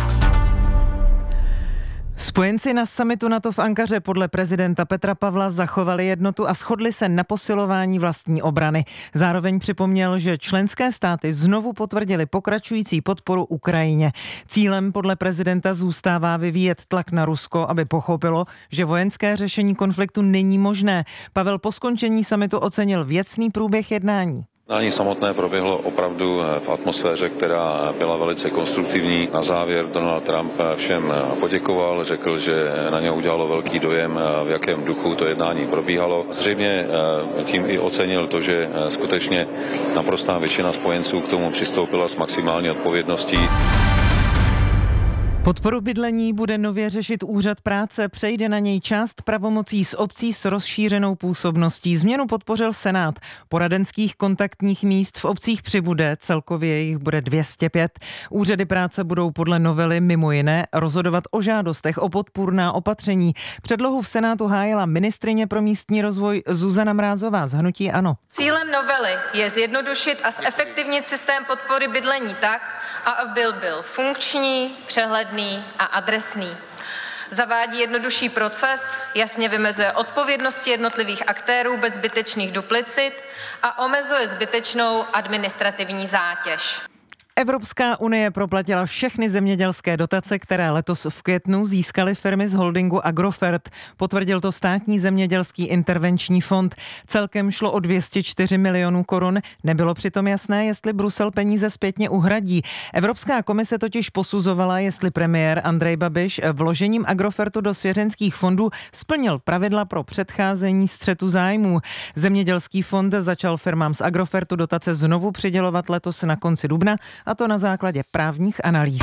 Spojenci na summitu NATO v Ankaře podle prezidenta Petra Pavla zachovali jednotu a shodli se na posilování vlastní obrany. Zároveň připomněl, že členské státy znovu potvrdili pokračující podporu Ukrajině. Cílem podle prezidenta zůstává vyvíjet tlak na Rusko, aby pochopilo, že vojenské řešení konfliktu není možné. Pavel po skončení summitu ocenil věcný průběh jednání. Jednání samotné proběhlo opravdu v atmosféře, která byla velice konstruktivní. Na závěr Donald Trump všem poděkoval, řekl, že na něho udělalo velký dojem, v jakém duchu to jednání probíhalo. Zřejmě tím i ocenil to, že skutečně naprostá většina spojenců k tomu přistoupila s maximální odpovědností. Podporu bydlení bude nově řešit úřad práce, přejde na něj část pravomocí z obcí s rozšířenou působností. Změnu podpořil Senát. Poradenských kontaktních míst v obcích přibude, celkově jich bude 205. Úřady práce budou podle novely mimo jiné rozhodovat o žádostech o podpůrná opatření. Předlohu v Senátu hájila ministryně pro místní rozvoj Zuzana Mrázová z hnutí ANO. Cílem novely je zjednodušit a zefektivnit systém podpory bydlení tak, aby byl funkční, přehledný a adresný. Zavádí jednodušší proces, jasně vymezuje odpovědnosti jednotlivých aktérů bez zbytečných duplicit a omezuje zbytečnou administrativní zátěž. Evropská unie proplatila všechny zemědělské dotace, které letos v květnu získaly firmy z holdingu Agrofert. Potvrdil to státní zemědělský intervenční fond. Celkem šlo o 204 milionů korun. Nebylo přitom jasné, jestli Brusel peníze zpětně uhradí. Evropská komise totiž posuzovala, jestli premiér Andrej Babiš vložením Agrofertu do svěřenských fondů splnil pravidla pro předcházení střetu zájmů. Zemědělský fond začal firmám z Agrofertu dotace znovu přidělovat letos na konci dubna, a to na základě právních analýz.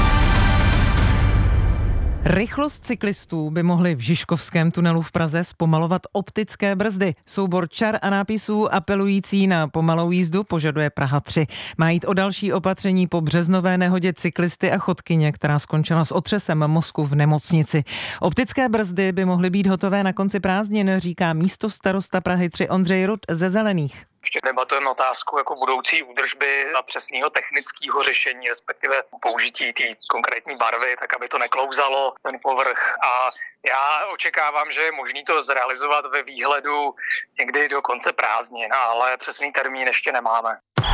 Rychlost cyklistů by mohly v Žižkovském tunelu v Praze zpomalovat optické brzdy. Soubor čar a nápisů apelující na pomalou jízdu požaduje Praha 3. Má jít o další opatření po březnové nehodě cyklisty a chodkyně, která skončila s otřesem mozku v nemocnici. Optické brzdy by mohly být hotové na konci prázdnin, říká místostarosta Prahy 3 Ondřej Rud ze Zelených. Ještě debatujeme otázku jako budoucí údržby a přesného technického řešení, respektive použití té konkrétní barvy, tak aby to neklouzalo ten povrch. A já očekávám, že je možné to zrealizovat ve výhledu někdy do konce prázdnin, ale přesný termín ještě nemáme.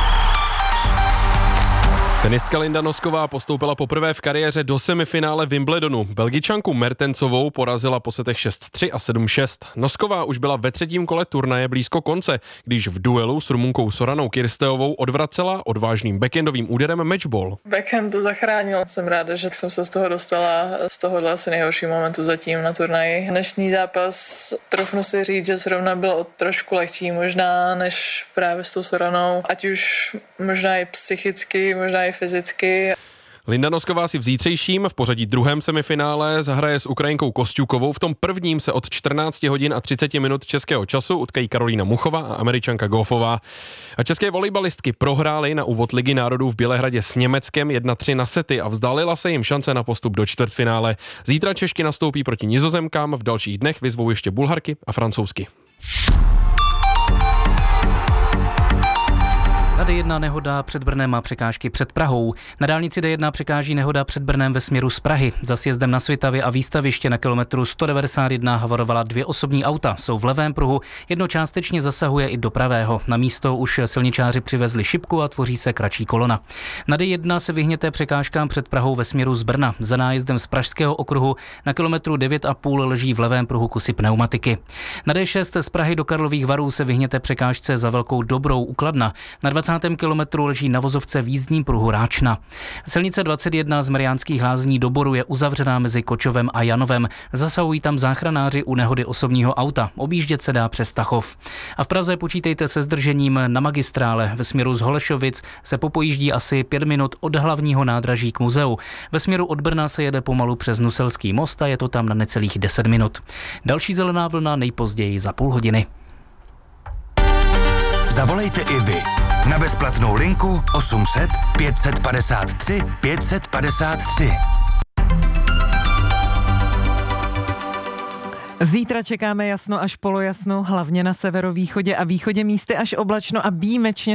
Tenistka Linda Nosková postoupila poprvé v kariéře do semifinále Wimbledonu. Belgičanku Mertensovou porazila po setech 6-3 a 7-6. Nosková už byla ve třetím kole turnaje blízko konce, když v duelu s Rumunkou Soranou Kirsteovou odvracela odvážným backendovým úderem matchball. Backhand to zachránil. Jsem ráda, že jsem se z toho dostala z tohohle asi nejhoršího momentu zatím na turnaji. Dnešní zápas, trofnu si říct, že zrovna byl trošku lehčí možná než právě s tou Soranou. Ať už možná i psychicky, možná i fyzicky. Linda Nosková si v zítřejším v pořadí druhém semifinále zahraje s Ukrajinkou Kosťukovou. V tom prvním se od 14 hodin a 30 minut českého času utkají Karolína Muchová a Američanka Goffová. A české volejbalistky prohrály na úvod Ligy národů v Bělehradě s Německem 1-3 na sety a vzdálila se jim šance na postup do čtvrtfinále. Zítra Češky nastoupí proti Nizozemkám, v dalších dnech vyzvou ještě Bulharky a Francouzsky. Na D1 nehoda před Brnem a překážky před Prahou. Na dálnici D1 překáží nehoda před Brnem ve směru z Prahy. Za sjezdem na Svitavě a výstaviště na kilometru 191 havarovala 2 osobní auta. Jsou v levém pruhu, jedno částečně zasahuje i do pravého. Na místo už silničáři přivezli šipku a tvoří se kratší kolona. Na D1 se vyhněte překážkám před Prahou ve směru z Brna. Za nájezdem z Pražského okruhu na kilometru 9,5 leží v levém pruhu kusy pneumatiky. Na D6 z Prahy do Karlových Varů se vyhněte překážce za Velkou Dobrou u Kladna. Na 20. kilometru leží na vozovce v jízdním pruhu Ráčna. Silnice 21 z Mariánských Lázní do Boru je uzavřená mezi Kočovem a Janovem. Zasahují tam záchranáři u nehody osobního auta. Objíždět se dá přes Tachov. A v Praze počítejte se zdržením na magistrále. Ve směru z Holešovic se popojíždí asi 5 minut od hlavního nádraží k muzeu. Ve směru od Brna se jede pomalu přes Nuselský most a je to tam na necelých 10 minut. Další zelená vlna nejpozději za půl hodiny. Zavolejte i vy na bezplatnou linku 800 553 553. Zítra čekáme jasno až polojasno, hlavně na severovýchodě a východě místy až oblačno a výjimečně